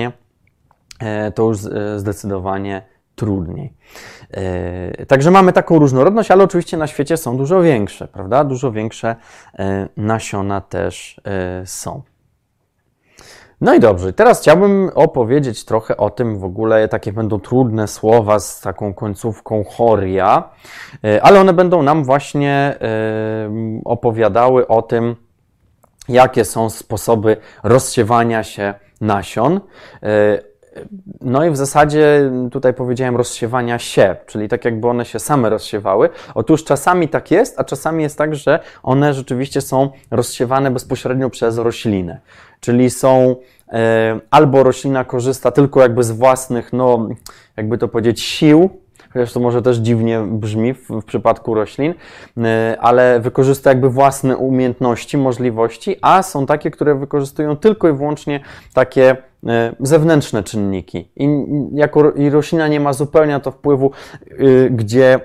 [SPEAKER 1] zdecydowanie trudniej. Także mamy taką różnorodność, ale oczywiście na świecie są dużo większe, prawda? Dużo większe nasiona też są. No i dobrze, teraz chciałbym opowiedzieć trochę o tym w ogóle, takie będą trudne słowa z taką końcówką choria, ale one będą nam właśnie opowiadały o tym, jakie są sposoby rozsiewania się nasion. No i w zasadzie tutaj powiedziałem rozsiewania się, czyli tak jakby one się same rozsiewały. Otóż czasami tak jest, a czasami jest tak, że one rzeczywiście są rozsiewane bezpośrednio przez roślinę. Czyli są albo roślina korzysta tylko jakby z własnych, no jakby to powiedzieć, sił, chociaż to może też dziwnie brzmi w przypadku roślin, ale wykorzysta jakby własne umiejętności, możliwości, a są takie, które wykorzystują tylko i wyłącznie takie zewnętrzne czynniki. I roślina nie ma zupełnie na to wpływu, gdzie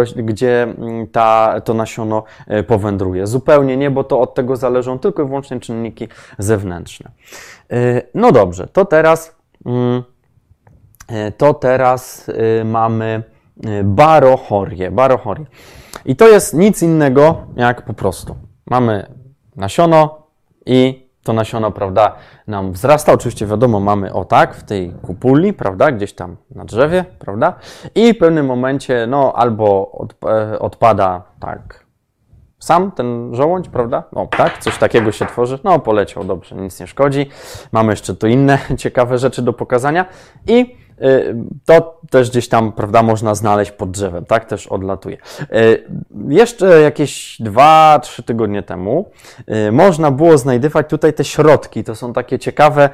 [SPEAKER 1] to nasiono powędruje. Zupełnie nie, bo to od tego zależą tylko i wyłącznie czynniki zewnętrzne. No dobrze, to teraz mamy barochorię. I to jest nic innego jak po prostu mamy nasiono i to nasiono, prawda, nam wzrasta. Oczywiście wiadomo, mamy w tej kupuli, prawda, gdzieś tam na drzewie, prawda, i w pewnym momencie, no, albo odpada tak sam ten żołądź, prawda, no tak, coś takiego się tworzy, no poleciał, dobrze, nic nie szkodzi. Mamy jeszcze tu inne ciekawe rzeczy do pokazania i to też gdzieś tam, prawda, można znaleźć pod drzewem, tak, też odlatuje. Jeszcze jakieś 2-3 tygodnie temu można było znajdywać tutaj te środki, to są takie ciekawe,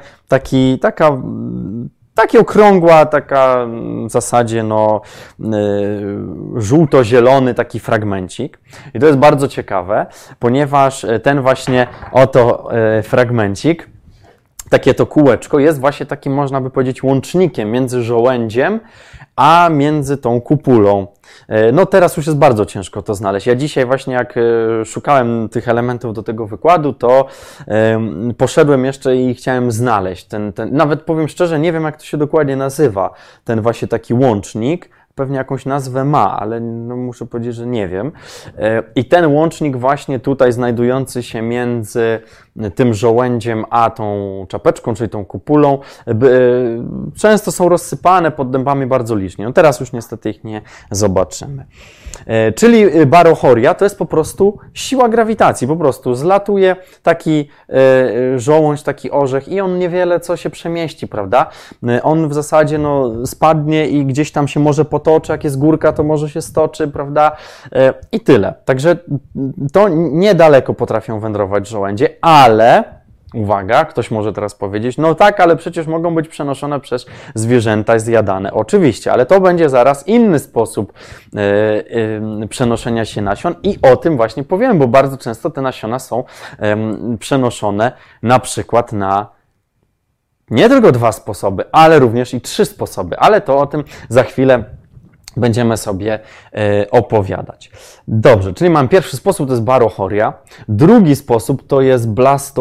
[SPEAKER 1] taki okrągła, taka w zasadzie no żółto-zielony taki fragmencik. I to jest bardzo ciekawe, ponieważ ten właśnie oto fragmencik, takie to kółeczko jest właśnie takim, można by powiedzieć, łącznikiem między żołędziem a między tą kupulą. No teraz już jest bardzo ciężko to znaleźć. Ja dzisiaj właśnie jak szukałem tych elementów do tego wykładu, to poszedłem jeszcze i chciałem znaleźć nawet powiem szczerze, nie wiem jak to się dokładnie nazywa, ten właśnie taki łącznik. Pewnie jakąś nazwę ma, ale no muszę powiedzieć, że nie wiem. I ten łącznik właśnie tutaj znajdujący się między tym żołędziem a tą czapeczką, czyli tą kupulą, często są rozsypane pod dębami bardzo licznie. No teraz już niestety ich nie zobaczymy. Czyli barochoria to jest po prostu siła grawitacji, po prostu zlatuje taki żołądź, taki orzech i on niewiele co się przemieści, prawda? On w zasadzie no, spadnie i gdzieś tam się może potoczy, jak jest górka, to może się stoczy, prawda? I tyle. Także to niedaleko potrafią wędrować żołędzie, ale uwaga, ktoś może teraz powiedzieć, no tak, ale przecież mogą być przenoszone przez zwierzęta, zjadane. Oczywiście, ale to będzie zaraz inny sposób przenoszenia się nasion i o tym właśnie powiem, bo bardzo często te nasiona są przenoszone na przykład na nie tylko 2 sposoby, ale również i 3 sposoby, ale to o tym za chwilę będziemy sobie opowiadać. Dobrze, czyli mam pierwszy sposób, to jest barochoria. Drugi sposób to jest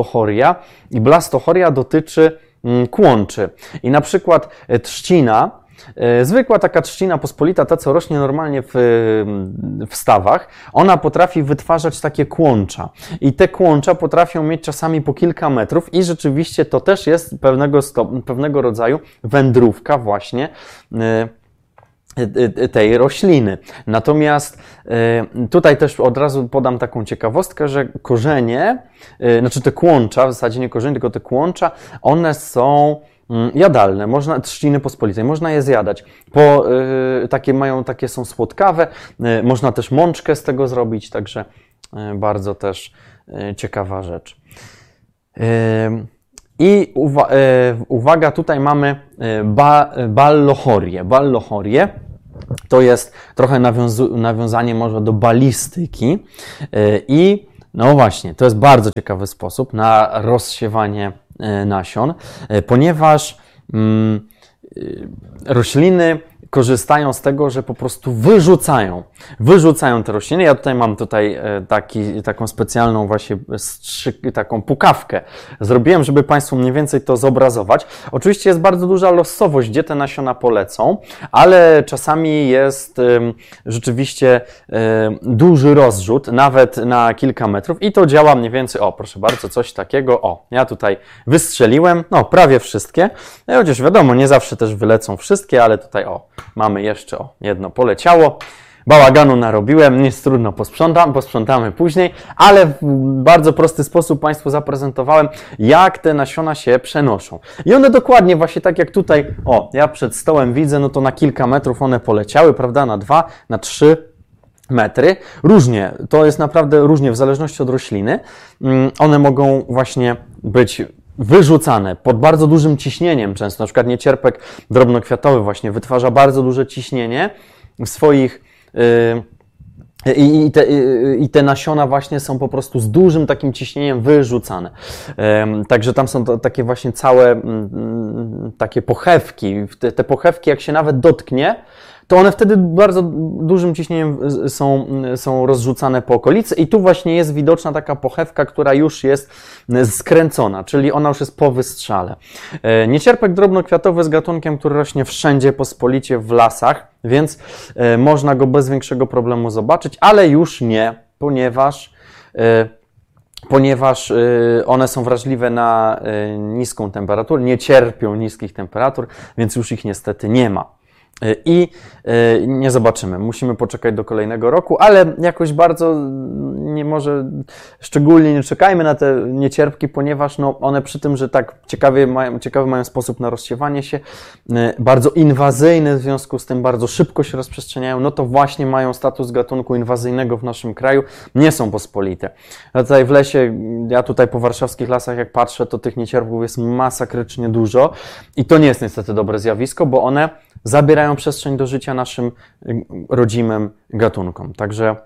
[SPEAKER 1] blastochoria i blastochoria dotyczy kłączy. I na przykład trzcina Zwykła taka trzcina pospolita, ta co rośnie normalnie w stawach, ona potrafi wytwarzać takie kłącza. I te kłącza potrafią mieć czasami po kilka metrów i rzeczywiście to też jest pewnego rodzaju wędrówka właśnie tej rośliny. Natomiast tutaj też od razu podam taką ciekawostkę, że korzenie, znaczy te kłącza, w zasadzie nie korzenie, tylko te kłącza, one są jadalne, trzciny pospolitej, można je zjadać. Takie są słodkawe, można też mączkę z tego zrobić, także bardzo też ciekawa rzecz. I uwaga, tutaj mamy ballohorię. Ballohorię to jest trochę nawiązanie może do balistyki i no właśnie, to jest bardzo ciekawy sposób na rozsiewanie nasion, ponieważ rośliny korzystają z tego, że po prostu wyrzucają te rośliny. Ja tutaj mam taką specjalną właśnie taką pukawkę. Zrobiłem, żeby Państwu mniej więcej to zobrazować. Oczywiście jest bardzo duża losowość, gdzie te nasiona polecą, ale czasami jest rzeczywiście duży rozrzut, nawet na kilka metrów i to działa mniej więcej, proszę bardzo, coś takiego, ja tutaj wystrzeliłem, prawie wszystkie, chociaż wiadomo, nie zawsze też wylecą wszystkie, ale tutaj mamy jeszcze jedno poleciało. Bałaganu narobiłem, nie jest trudno, posprzątamy później, ale w bardzo prosty sposób Państwu zaprezentowałem, jak te nasiona się przenoszą. I one dokładnie właśnie tak jak tutaj, ja przed stołem widzę, no to na kilka metrów one poleciały, prawda, na 2, na 3 metry. Różnie, to jest naprawdę różnie w zależności od rośliny. One mogą właśnie być wyrzucane pod bardzo dużym ciśnieniem często, na przykład niecierpek drobnokwiatowy właśnie wytwarza bardzo duże ciśnienie w swoich i te nasiona właśnie są po prostu z dużym takim ciśnieniem wyrzucane. Także tam są takie właśnie całe takie pochewki. Te pochewki jak się nawet dotknie, to one wtedy bardzo dużym ciśnieniem są rozrzucane po okolicy i tu właśnie jest widoczna taka pochewka, która już jest skręcona, czyli ona już jest po wystrzale. Niecierpek drobnokwiatowy jest gatunkiem, który rośnie wszędzie pospolicie w lasach, więc można go bez większego problemu zobaczyć, ale już nie, ponieważ one są wrażliwe na niską temperaturę, nie cierpią niskich temperatur, więc już ich niestety nie ma. I nie zobaczymy. Musimy poczekać do kolejnego roku, ale jakoś bardzo szczególnie nie czekajmy na te niecierpki, ponieważ one przy tym, że tak ciekawy mają sposób na rozsiewanie się, bardzo inwazyjny, w związku z tym bardzo szybko się rozprzestrzeniają, no to właśnie mają status gatunku inwazyjnego w naszym kraju, nie są pospolite. A tutaj w lesie, ja tutaj po warszawskich lasach jak patrzę, to tych niecierpków jest masakrycznie dużo i to nie jest niestety dobre zjawisko, bo one zabierają przestrzeń do życia naszym rodzimym gatunkom. Także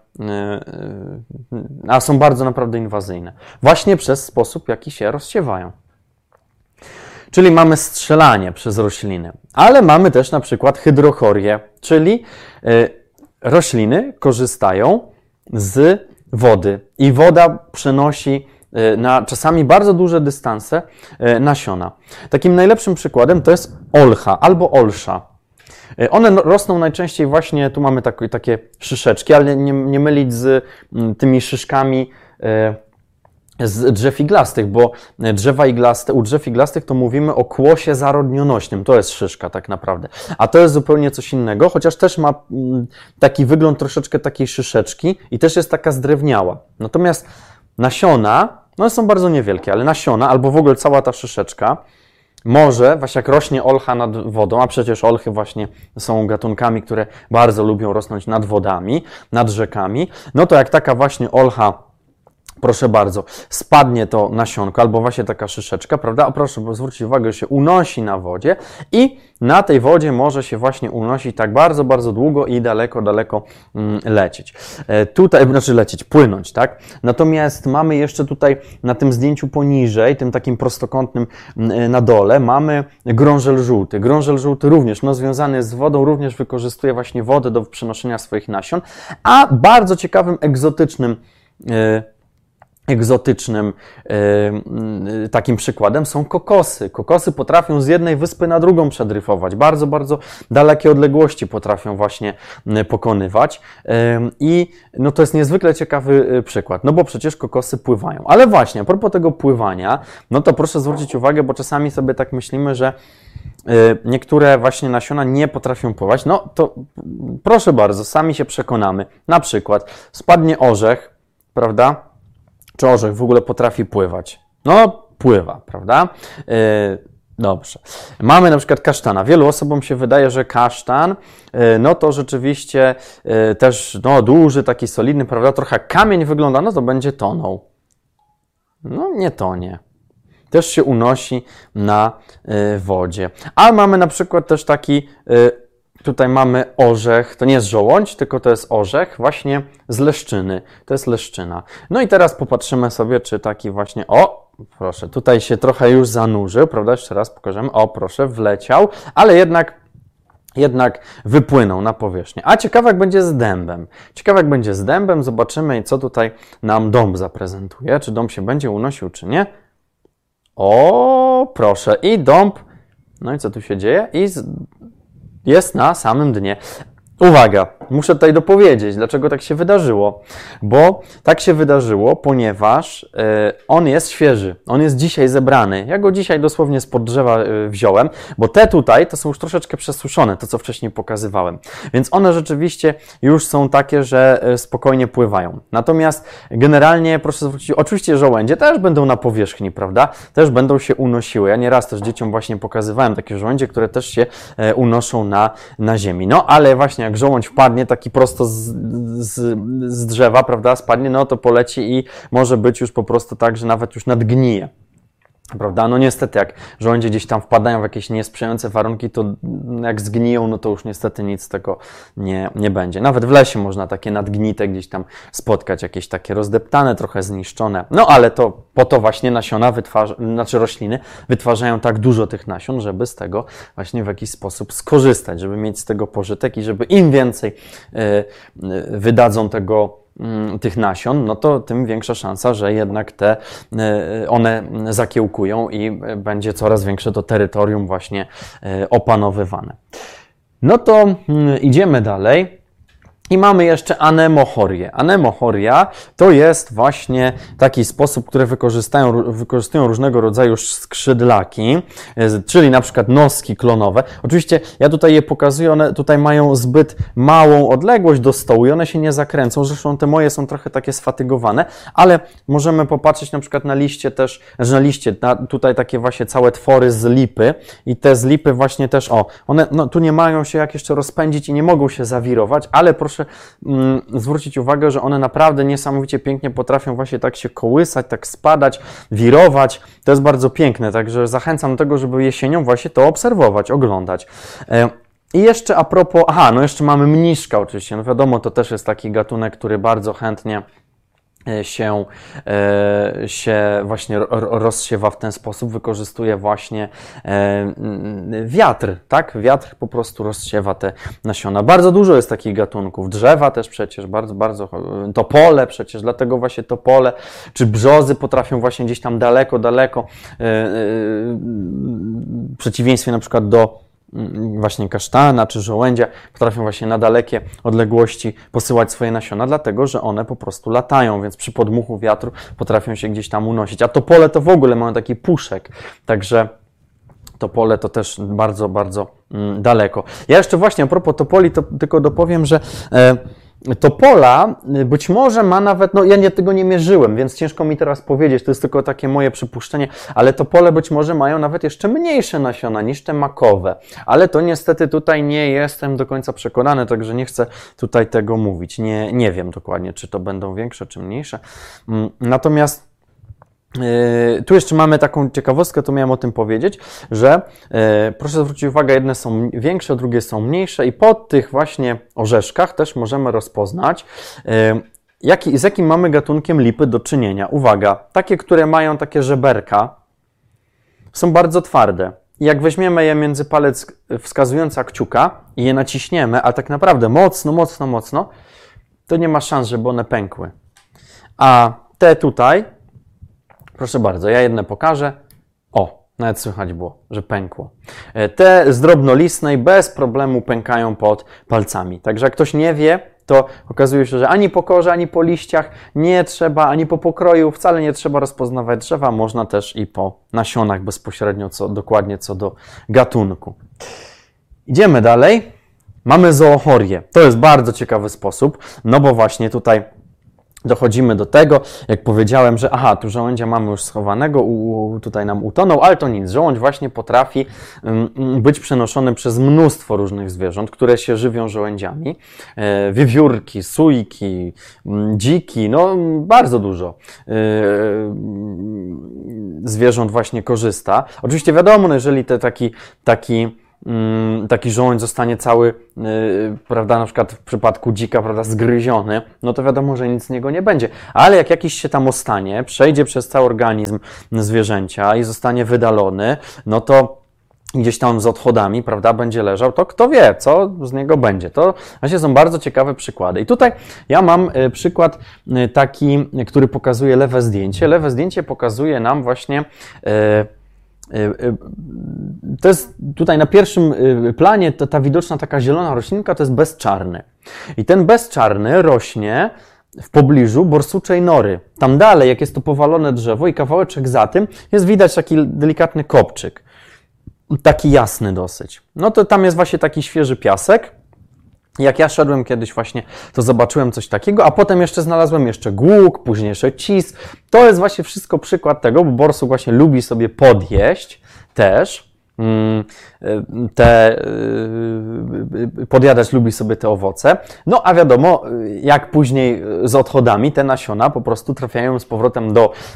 [SPEAKER 1] są bardzo naprawdę inwazyjne. Właśnie przez sposób, w jaki się rozsiewają. Czyli mamy strzelanie przez rośliny, ale mamy też na przykład hydrochorię, czyli rośliny korzystają z wody i woda przenosi na czasami bardzo duże dystanse nasiona. Takim najlepszym przykładem to jest olcha albo olsza. One rosną najczęściej właśnie, tu mamy takie szyszeczki, ale nie mylić z tymi szyszkami z drzew iglastych, bo u drzew iglastych to mówimy o kłosie zarodnionośnym, to jest szyszka tak naprawdę, a to jest zupełnie coś innego, chociaż też ma taki wygląd troszeczkę takiej szyszeczki i też jest taka zdrewniała. Natomiast nasiona, one są bardzo niewielkie, ale nasiona albo w ogóle cała ta szyszeczka może, właśnie jak rośnie olcha nad wodą, a przecież olchy właśnie są gatunkami, które bardzo lubią rosnąć nad wodami, nad rzekami, no to jak taka właśnie olcha, proszę bardzo, spadnie to nasionko, albo właśnie taka szyszeczka, prawda? A proszę zwrócić uwagę, że się unosi na wodzie i na tej wodzie może się właśnie unosić tak bardzo, bardzo długo i daleko, daleko lecieć. Płynąć, tak? Natomiast mamy jeszcze tutaj na tym zdjęciu poniżej, tym takim prostokątnym na dole, mamy grążel żółty. Grążel żółty również, związany z wodą, również wykorzystuje właśnie wodę do przenoszenia swoich nasion, a bardzo ciekawym, egzotycznym egzotycznym takim przykładem są kokosy. Kokosy potrafią z jednej wyspy na drugą przedryfować. Bardzo, bardzo dalekie odległości potrafią właśnie pokonywać. I no to jest niezwykle ciekawy przykład, no bo przecież kokosy pływają. Ale właśnie, a propos tego pływania, no to proszę zwrócić uwagę, bo czasami sobie tak myślimy, że niektóre właśnie nasiona nie potrafią pływać. No to proszę bardzo, sami się przekonamy. Na przykład spadnie orzech, prawda? Czy orzech w ogóle potrafi pływać? No, pływa, prawda? Dobrze. Mamy na przykład kasztana. Wielu osobom się wydaje, że kasztan, no to rzeczywiście też no, duży, taki solidny, prawda? Trochę jak kamień wygląda, no to będzie tonął. No, nie tonie. Też się unosi na wodzie. A mamy na przykład też taki... Tutaj mamy orzech, to nie jest żołądź, tylko to jest orzech właśnie z leszczyny. To jest leszczyna. No i teraz popatrzymy sobie, czy taki właśnie, o, proszę, tutaj się trochę już zanurzył, prawda? Jeszcze raz pokażemy, o, proszę, wleciał, ale jednak wypłynął na powierzchnię. A ciekawe jak będzie z dębem. Ciekawe jak będzie z dębem, zobaczymy, co tutaj nam dąb zaprezentuje. Czy dąb się będzie unosił, czy nie. O, proszę, i dąb, no i co tu się dzieje? Jest na samym dnie. Uwaga, muszę tutaj dopowiedzieć, dlaczego tak się wydarzyło. Bo tak się wydarzyło, ponieważ on jest świeży, on jest dzisiaj zebrany. Ja go dzisiaj dosłownie spod drzewa wziąłem, bo te tutaj to są już troszeczkę przesuszone, to co wcześniej pokazywałem. Więc one rzeczywiście już są takie, że spokojnie pływają. Natomiast generalnie, proszę zwrócić, oczywiście żołędzie też będą na powierzchni, prawda? Też będą się unosiły. Ja nieraz też dzieciom właśnie pokazywałem takie żołędzie, które też się unoszą na ziemi. No ale właśnie jak żołądź wpadnie taki prosto z drzewa, prawda, spadnie, no to poleci i może być już po prostu tak, że nawet już nadgnije. Prawda? No niestety, jak żołędzie gdzieś tam wpadają w jakieś niesprzyjające warunki, to jak zgniją, no to już niestety nic z tego nie będzie. Nawet w lesie można takie nadgnite gdzieś tam spotkać, jakieś takie rozdeptane, trochę zniszczone. No ale to po to właśnie nasiona rośliny wytwarzają tak dużo tych nasion, żeby z tego właśnie w jakiś sposób skorzystać, żeby mieć z tego pożytek i żeby im więcej wydadzą tych nasion, no to tym większa szansa, że jednak one zakiełkują i będzie coraz większe to terytorium właśnie opanowywane. No to idziemy dalej. I mamy jeszcze anemochorię. Anemochoria to jest właśnie taki sposób, który wykorzystują różnego rodzaju skrzydlaki, czyli na przykład noski klonowe. Oczywiście ja tutaj je pokazuję, one tutaj mają zbyt małą odległość do stołu i one się nie zakręcą. Zresztą te moje są trochę takie sfatygowane, ale możemy popatrzeć na przykład na liście też, tutaj takie właśnie całe twory z lipy i te z lipy właśnie też, one no, tu nie mają się jak jeszcze rozpędzić i nie mogą się zawirować, ale proszę zwrócić uwagę, że one naprawdę niesamowicie pięknie potrafią właśnie tak się kołysać, tak spadać, wirować. To jest bardzo piękne, także zachęcam do tego, żeby jesienią właśnie to obserwować, oglądać. I jeszcze a propos, no jeszcze mamy mniszka oczywiście, no wiadomo, to też jest taki gatunek, który bardzo chętnie się właśnie rozsiewa w ten sposób, wykorzystuje właśnie wiatr, tak? Wiatr po prostu rozsiewa te nasiona. Bardzo dużo jest takich gatunków. Drzewa też przecież, bardzo, topole przecież, dlatego właśnie topole, czy brzozy potrafią właśnie gdzieś tam daleko, w przeciwieństwie na przykład do właśnie kasztana czy żołędzia, potrafią właśnie na dalekie odległości posyłać swoje nasiona, dlatego że one po prostu latają, więc przy podmuchu wiatru potrafią się gdzieś tam unosić. A topole to w ogóle mają taki puszek, także topole to też bardzo daleko. Ja jeszcze właśnie a propos topoli, to tylko dopowiem, że topola być może ma nawet, no ja tego nie mierzyłem, więc ciężko mi teraz powiedzieć, to jest tylko takie moje przypuszczenie, ale topole być może mają nawet jeszcze mniejsze nasiona niż te makowe, ale to niestety tutaj nie jestem do końca przekonany, także nie chcę tutaj tego mówić, nie wiem dokładnie, czy to będą większe, czy mniejsze, natomiast tu jeszcze mamy taką ciekawostkę, to miałem o tym powiedzieć, że proszę zwrócić uwagę, jedne są większe, drugie są mniejsze i po tych właśnie orzeszkach też możemy rozpoznać, z jakim mamy gatunkiem lipy do czynienia. Uwaga, takie, które mają takie żeberka, są bardzo twarde. I jak weźmiemy je między palec wskazujący a kciuka i je naciśniemy, a tak naprawdę mocno, to nie ma szans, żeby one pękły. A te tutaj Proszę bardzo, ja jedne pokażę. O, nawet słychać było, że pękło. Te z drobnolistnej bez problemu pękają pod palcami. Także jak ktoś nie wie, to okazuje się, że ani po korze, ani po liściach nie trzeba, ani po pokroju wcale nie trzeba rozpoznawać drzewa. Można też i po nasionach bezpośrednio, dokładnie co do gatunku. Idziemy dalej. Mamy zoochorię. To jest bardzo ciekawy sposób, no bo właśnie tutaj dochodzimy do tego, jak powiedziałem, że tu żołędzia mamy już schowanego, tutaj nam utonął, ale to nic. Żołądź właśnie potrafi być przenoszony przez mnóstwo różnych zwierząt, które się żywią żołędziami. Wiewiórki, sójki, dziki, no bardzo dużo zwierząt właśnie korzysta. Oczywiście wiadomo, no jeżeli taki żołądź zostanie cały, prawda, na przykład w przypadku dzika, prawda, zgryziony, no to wiadomo, że nic z niego nie będzie. Ale jak jakiś się tam ostanie, przejdzie przez cały organizm zwierzęcia i zostanie wydalony, no to gdzieś tam z odchodami, prawda, będzie leżał, to kto wie, co z niego będzie. To właśnie są bardzo ciekawe przykłady. I tutaj ja mam przykład taki, który pokazuje lewe zdjęcie. Lewe zdjęcie pokazuje nam właśnie to jest tutaj na pierwszym planie ta widoczna taka zielona roślinka, to jest bezczarny. I ten bezczarny rośnie w pobliżu borsuczej nory. Tam dalej, jak jest to powalone drzewo i kawałeczek za tym, jest widać taki delikatny kopczyk. Taki jasny dosyć. No to tam jest właśnie taki świeży piasek. Jak ja szedłem kiedyś właśnie, to zobaczyłem coś takiego, a potem jeszcze znalazłem jeszcze głuk, później jeszcze cis. To jest właśnie wszystko przykład tego, bo borsuk właśnie lubi sobie podjeść też. Podjadać lubi sobie te owoce. No a wiadomo, jak później z odchodami te nasiona po prostu trafiają z powrotem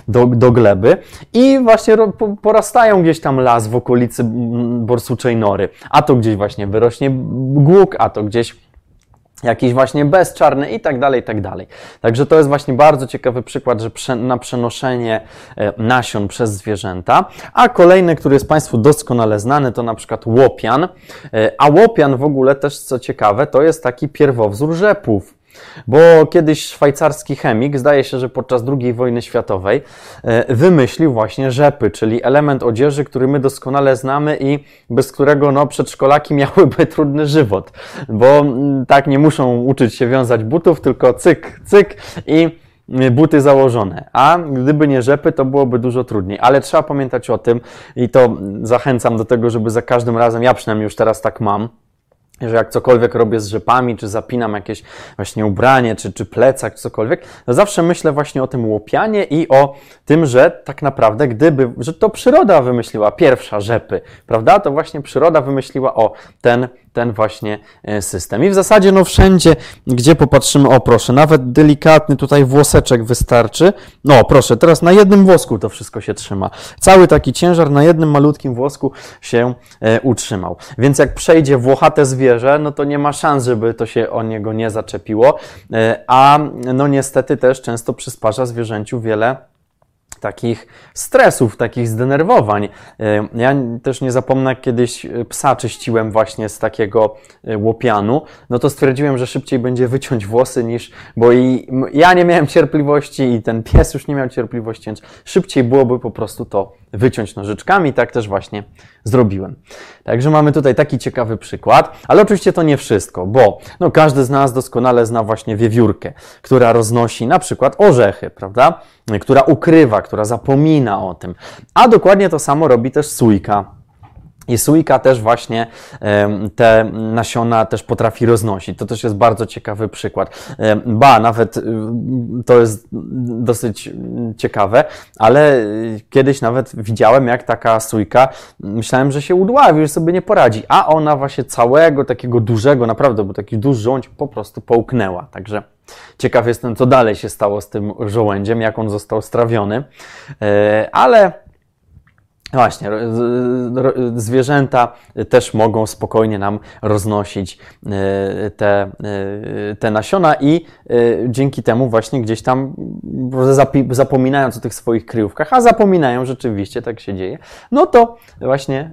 [SPEAKER 1] do gleby i właśnie porastają gdzieś tam las w okolicy borsuczej nory. A to gdzieś właśnie wyrośnie głuk, a to gdzieś jakiś właśnie bezczarny i tak dalej, i tak dalej. Także to jest właśnie bardzo ciekawy przykład, że na przenoszenie nasion przez zwierzęta. A kolejny, który jest Państwu doskonale znany, to na przykład łopian. A łopian w ogóle też, co ciekawe, to jest taki pierwowzór rzepów. Bo kiedyś szwajcarski chemik, zdaje się, że podczas II wojny światowej, wymyślił właśnie rzepy, czyli element odzieży, który my doskonale znamy i bez którego przedszkolaki miałyby trudny żywot. Bo tak nie muszą uczyć się wiązać butów, tylko cyk, cyk i buty założone. A gdyby nie rzepy, to byłoby dużo trudniej. Ale trzeba pamiętać o tym i to zachęcam do tego, żeby za każdym razem, ja przynajmniej już teraz tak mam, że jak cokolwiek robię z rzepami, czy zapinam jakieś właśnie ubranie, czy plecak, czy cokolwiek, to zawsze myślę właśnie o tym łopianie i o tym, że tak naprawdę że to przyroda wymyśliła pierwsza rzepy, prawda? To właśnie przyroda wymyśliła ten właśnie system. I w zasadzie wszędzie, gdzie popatrzymy, o proszę, nawet delikatny tutaj włoseczek wystarczy. No proszę, teraz na jednym włosku to wszystko się trzyma. Cały taki ciężar na jednym malutkim włosku się utrzymał. Więc jak przejdzie włochate zwierzę, no to nie ma szans, żeby to się o niego nie zaczepiło, a niestety też często przysparza zwierzęciu wiele takich stresów, takich zdenerwowań. Ja też nie zapomnę, jak kiedyś psa czyściłem właśnie z takiego łopianu, no to stwierdziłem, że szybciej będzie wyciąć włosy bo ja nie miałem cierpliwości i ten pies już nie miał cierpliwości, więc szybciej byłoby po prostu to wyciąć nożyczkami, tak też właśnie zrobiłem. Także mamy tutaj taki ciekawy przykład, ale oczywiście to nie wszystko, bo każdy z nas doskonale zna właśnie wiewiórkę, która roznosi na przykład orzechy, prawda? Która ukrywa, która zapomina o tym. A dokładnie to samo robi też sójka. I sójka też właśnie te nasiona też potrafi roznosić. To też jest bardzo ciekawy przykład. Nawet to jest dosyć ciekawe, ale kiedyś nawet widziałem, jak taka sójka, myślałem, że się udławi, że sobie nie poradzi, a ona właśnie całego takiego dużego, naprawdę, bo taki duży żołądź po prostu połknęła. Także ciekaw jestem, co dalej się stało z tym żołędziem, jak on został strawiony, ale właśnie, zwierzęta też mogą spokojnie nam roznosić te nasiona i dzięki temu właśnie gdzieś tam zapominając o tych swoich kryjówkach, a zapominają rzeczywiście, tak się dzieje, no to właśnie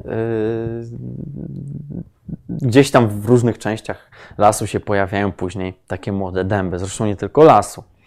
[SPEAKER 1] gdzieś tam w różnych częściach lasu się pojawiają później takie młode dęby, zresztą nie tylko lasu.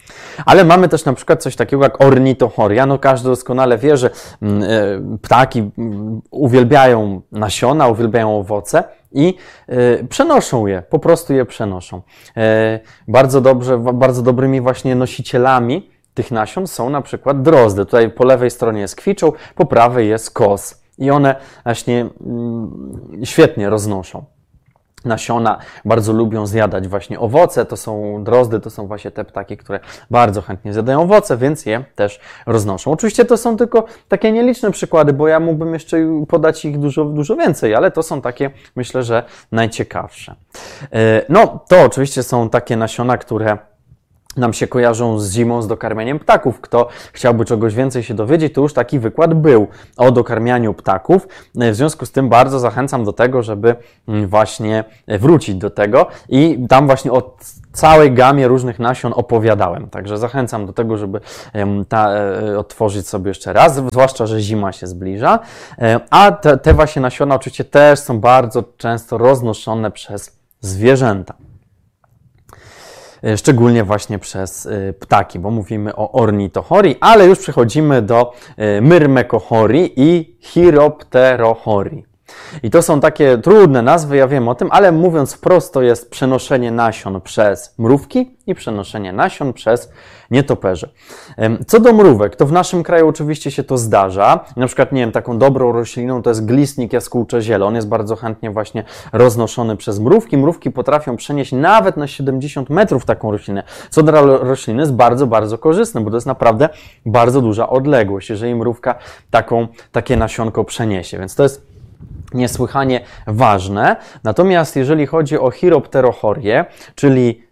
[SPEAKER 1] Ale mamy też na przykład coś takiego jak ornitochoria. No każdy doskonale wie, że ptaki uwielbiają nasiona, uwielbiają owoce i przenoszą je, po prostu je przenoszą. Bardzo dobrymi właśnie nosicielami tych nasion są na przykład drozdy. Tutaj po lewej stronie jest kwiczoł, po prawej jest kos. I one właśnie świetnie roznoszą nasiona, bardzo lubią zjadać właśnie owoce, to są drozdy, to są właśnie te ptaki, które bardzo chętnie zjadają owoce, więc je też roznoszą. Oczywiście to są tylko takie nieliczne przykłady, bo ja mógłbym jeszcze podać ich dużo więcej, ale to są takie, myślę, że najciekawsze. No, to oczywiście są takie nasiona, które nam się kojarzą z zimą, z dokarmianiem ptaków. Kto chciałby czegoś więcej się dowiedzieć, to już taki wykład był o dokarmianiu ptaków. W związku z tym bardzo zachęcam do tego, żeby właśnie wrócić do tego i tam właśnie o całej gamie różnych nasion opowiadałem. Także zachęcam do tego, żeby otworzyć sobie jeszcze raz, zwłaszcza, że zima się zbliża. A te właśnie nasiona oczywiście też są bardzo często roznoszone przez zwierzęta. Szczególnie właśnie przez ptaki, bo mówimy o ornitochorii, ale już przechodzimy do myrmekochorii i chiropterochorii. I to są takie trudne nazwy, ja wiem o tym, ale mówiąc wprost, to jest przenoszenie nasion przez mrówki i przenoszenie nasion przez nietoperze. Co do mrówek, to w naszym kraju oczywiście się to zdarza. Na przykład, nie wiem, taką dobrą rośliną to jest glistnik jaskółcze ziele. On jest bardzo chętnie właśnie roznoszony przez mrówki. Mrówki potrafią przenieść nawet na 70 metrów taką roślinę, co dla rośliny jest bardzo korzystne, bo to jest naprawdę bardzo duża odległość, jeżeli mrówka takie nasionko przeniesie. Więc to jest niesłychanie ważne. Natomiast jeżeli chodzi o chiropterochorię, czyli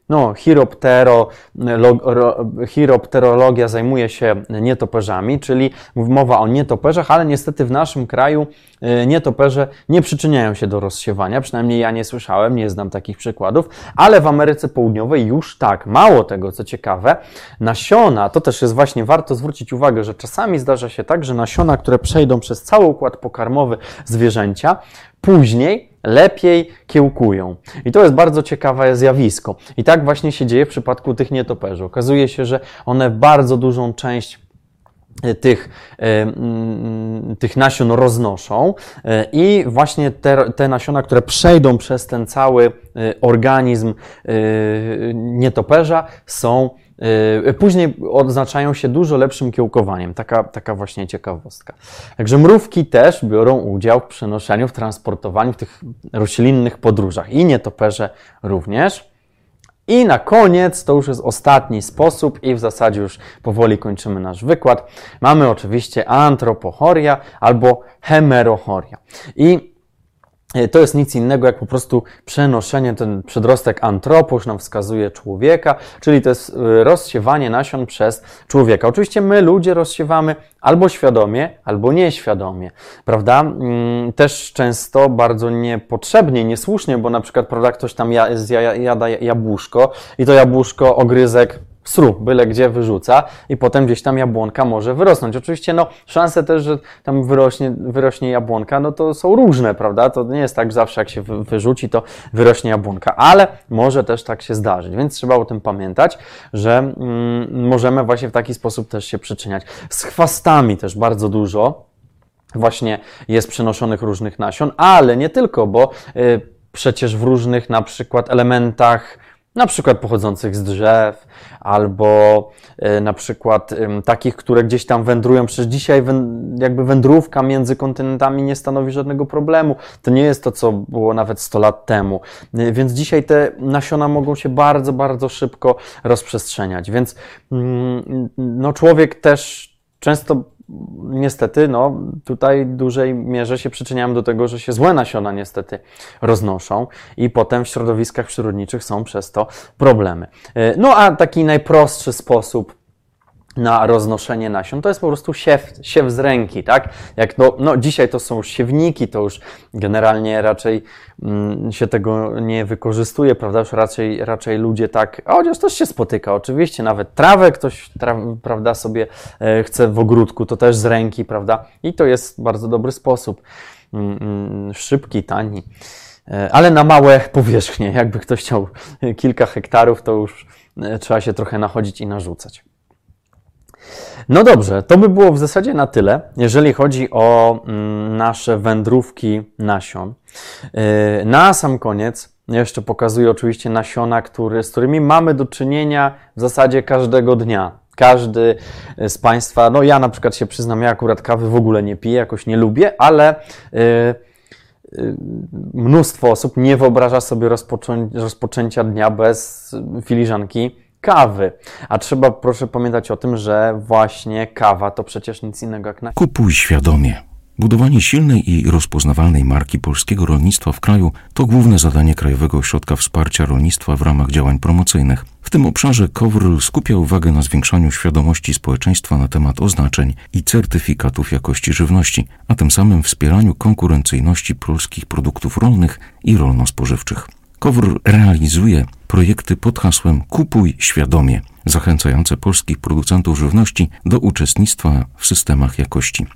[SPEAKER 1] chiropterologia zajmuje się nietoperzami, czyli mowa o nietoperzach, ale niestety w naszym kraju nietoperze nie przyczyniają się do rozsiewania, przynajmniej ja nie słyszałem, nie znam takich przykładów, ale w Ameryce Południowej już tak. Mało tego, co ciekawe, nasiona, to też jest właśnie warto zwrócić uwagę, że czasami zdarza się tak, że nasiona, które przejdą przez cały układ pokarmowy zwierzęcia, później lepiej kiełkują. I to jest bardzo ciekawe zjawisko. I tak właśnie się dzieje w przypadku tych nietoperzy. Okazuje się, że one bardzo dużą część tych nasion roznoszą i właśnie te nasiona, które przejdą przez ten cały organizm nietoperza, później odznaczają się dużo lepszym kiełkowaniem. Taka właśnie ciekawostka. Także mrówki też biorą udział w przenoszeniu, w transportowaniu, w tych roślinnych podróżach i nietoperze również. I na koniec, to już jest ostatni sposób i w zasadzie już powoli kończymy nasz wykład. Mamy oczywiście antropochoria albo hemerochoria. I to jest nic innego jak po prostu przenoszenie, ten przedrostek antropos nam wskazuje człowieka, czyli to jest rozsiewanie nasion przez człowieka. Oczywiście my ludzie rozsiewamy albo świadomie, albo nieświadomie, prawda? Też często bardzo niepotrzebnie, niesłusznie, bo na przykład, prawda, ktoś tam jada jabłuszko i to jabłuszko ogryzek sru, byle gdzie wyrzuca i potem gdzieś tam jabłonka może wyrosnąć. Oczywiście, szanse też, że tam wyrośnie jabłonka, to są różne, prawda? To nie jest tak, że zawsze jak się wyrzuci, to wyrośnie jabłonka, ale może też tak się zdarzyć, więc trzeba o tym pamiętać, że możemy właśnie w taki sposób też się przyczyniać. Z chwastami też bardzo dużo właśnie jest przenoszonych różnych nasion, ale nie tylko, bo przecież w różnych na przykład elementach, na przykład pochodzących z drzew, albo na przykład takich, które gdzieś tam wędrują. Przecież dzisiaj jakby wędrówka między kontynentami nie stanowi żadnego problemu. To nie jest to, co było nawet 100 lat temu. Więc dzisiaj te nasiona mogą się bardzo szybko rozprzestrzeniać. Więc człowiek też często niestety, tutaj w dużej mierze się przyczyniamy do tego, że się złe nasiona niestety roznoszą i potem w środowiskach przyrodniczych są przez to problemy. A taki najprostszy sposób na roznoszenie nasion to jest po prostu siew z ręki, tak? Jak dzisiaj to są siewniki, to już generalnie raczej się tego nie wykorzystuje, prawda? Już raczej ludzie tak, chociaż też się spotyka, oczywiście, nawet trawę ktoś, prawda, sobie chce w ogródku, to też z ręki, prawda? I to jest bardzo dobry sposób, szybki, tani. ale na małe powierzchnie. Jakby ktoś chciał kilka hektarów, to już trzeba się trochę nachodzić i narzucać. No dobrze, to by było w zasadzie na tyle, jeżeli chodzi o nasze wędrówki nasion. Na sam koniec jeszcze pokazuję oczywiście nasiona, z którymi mamy do czynienia w zasadzie każdego dnia. Każdy z Państwa, no ja na przykład się przyznam, ja akurat kawy w ogóle nie piję, jakoś nie lubię, ale mnóstwo osób nie wyobraża sobie rozpoczęcia dnia bez filiżanki kawy. A trzeba, proszę pamiętać o tym, że właśnie kawa to przecież nic innego jak nasiona.
[SPEAKER 2] Kupuj świadomie. Budowanie silnej i rozpoznawalnej marki polskiego rolnictwa w kraju to główne zadanie Krajowego Ośrodka Wsparcia Rolnictwa w ramach działań promocyjnych. W tym obszarze KOWR skupia uwagę na zwiększaniu świadomości społeczeństwa na temat oznaczeń i certyfikatów jakości żywności, a tym samym wspieraniu konkurencyjności polskich produktów rolnych i rolno-spożywczych. KOWR realizuje projekty pod hasłem Kupuj świadomie, zachęcające polskich producentów żywności do uczestnictwa w systemach jakości.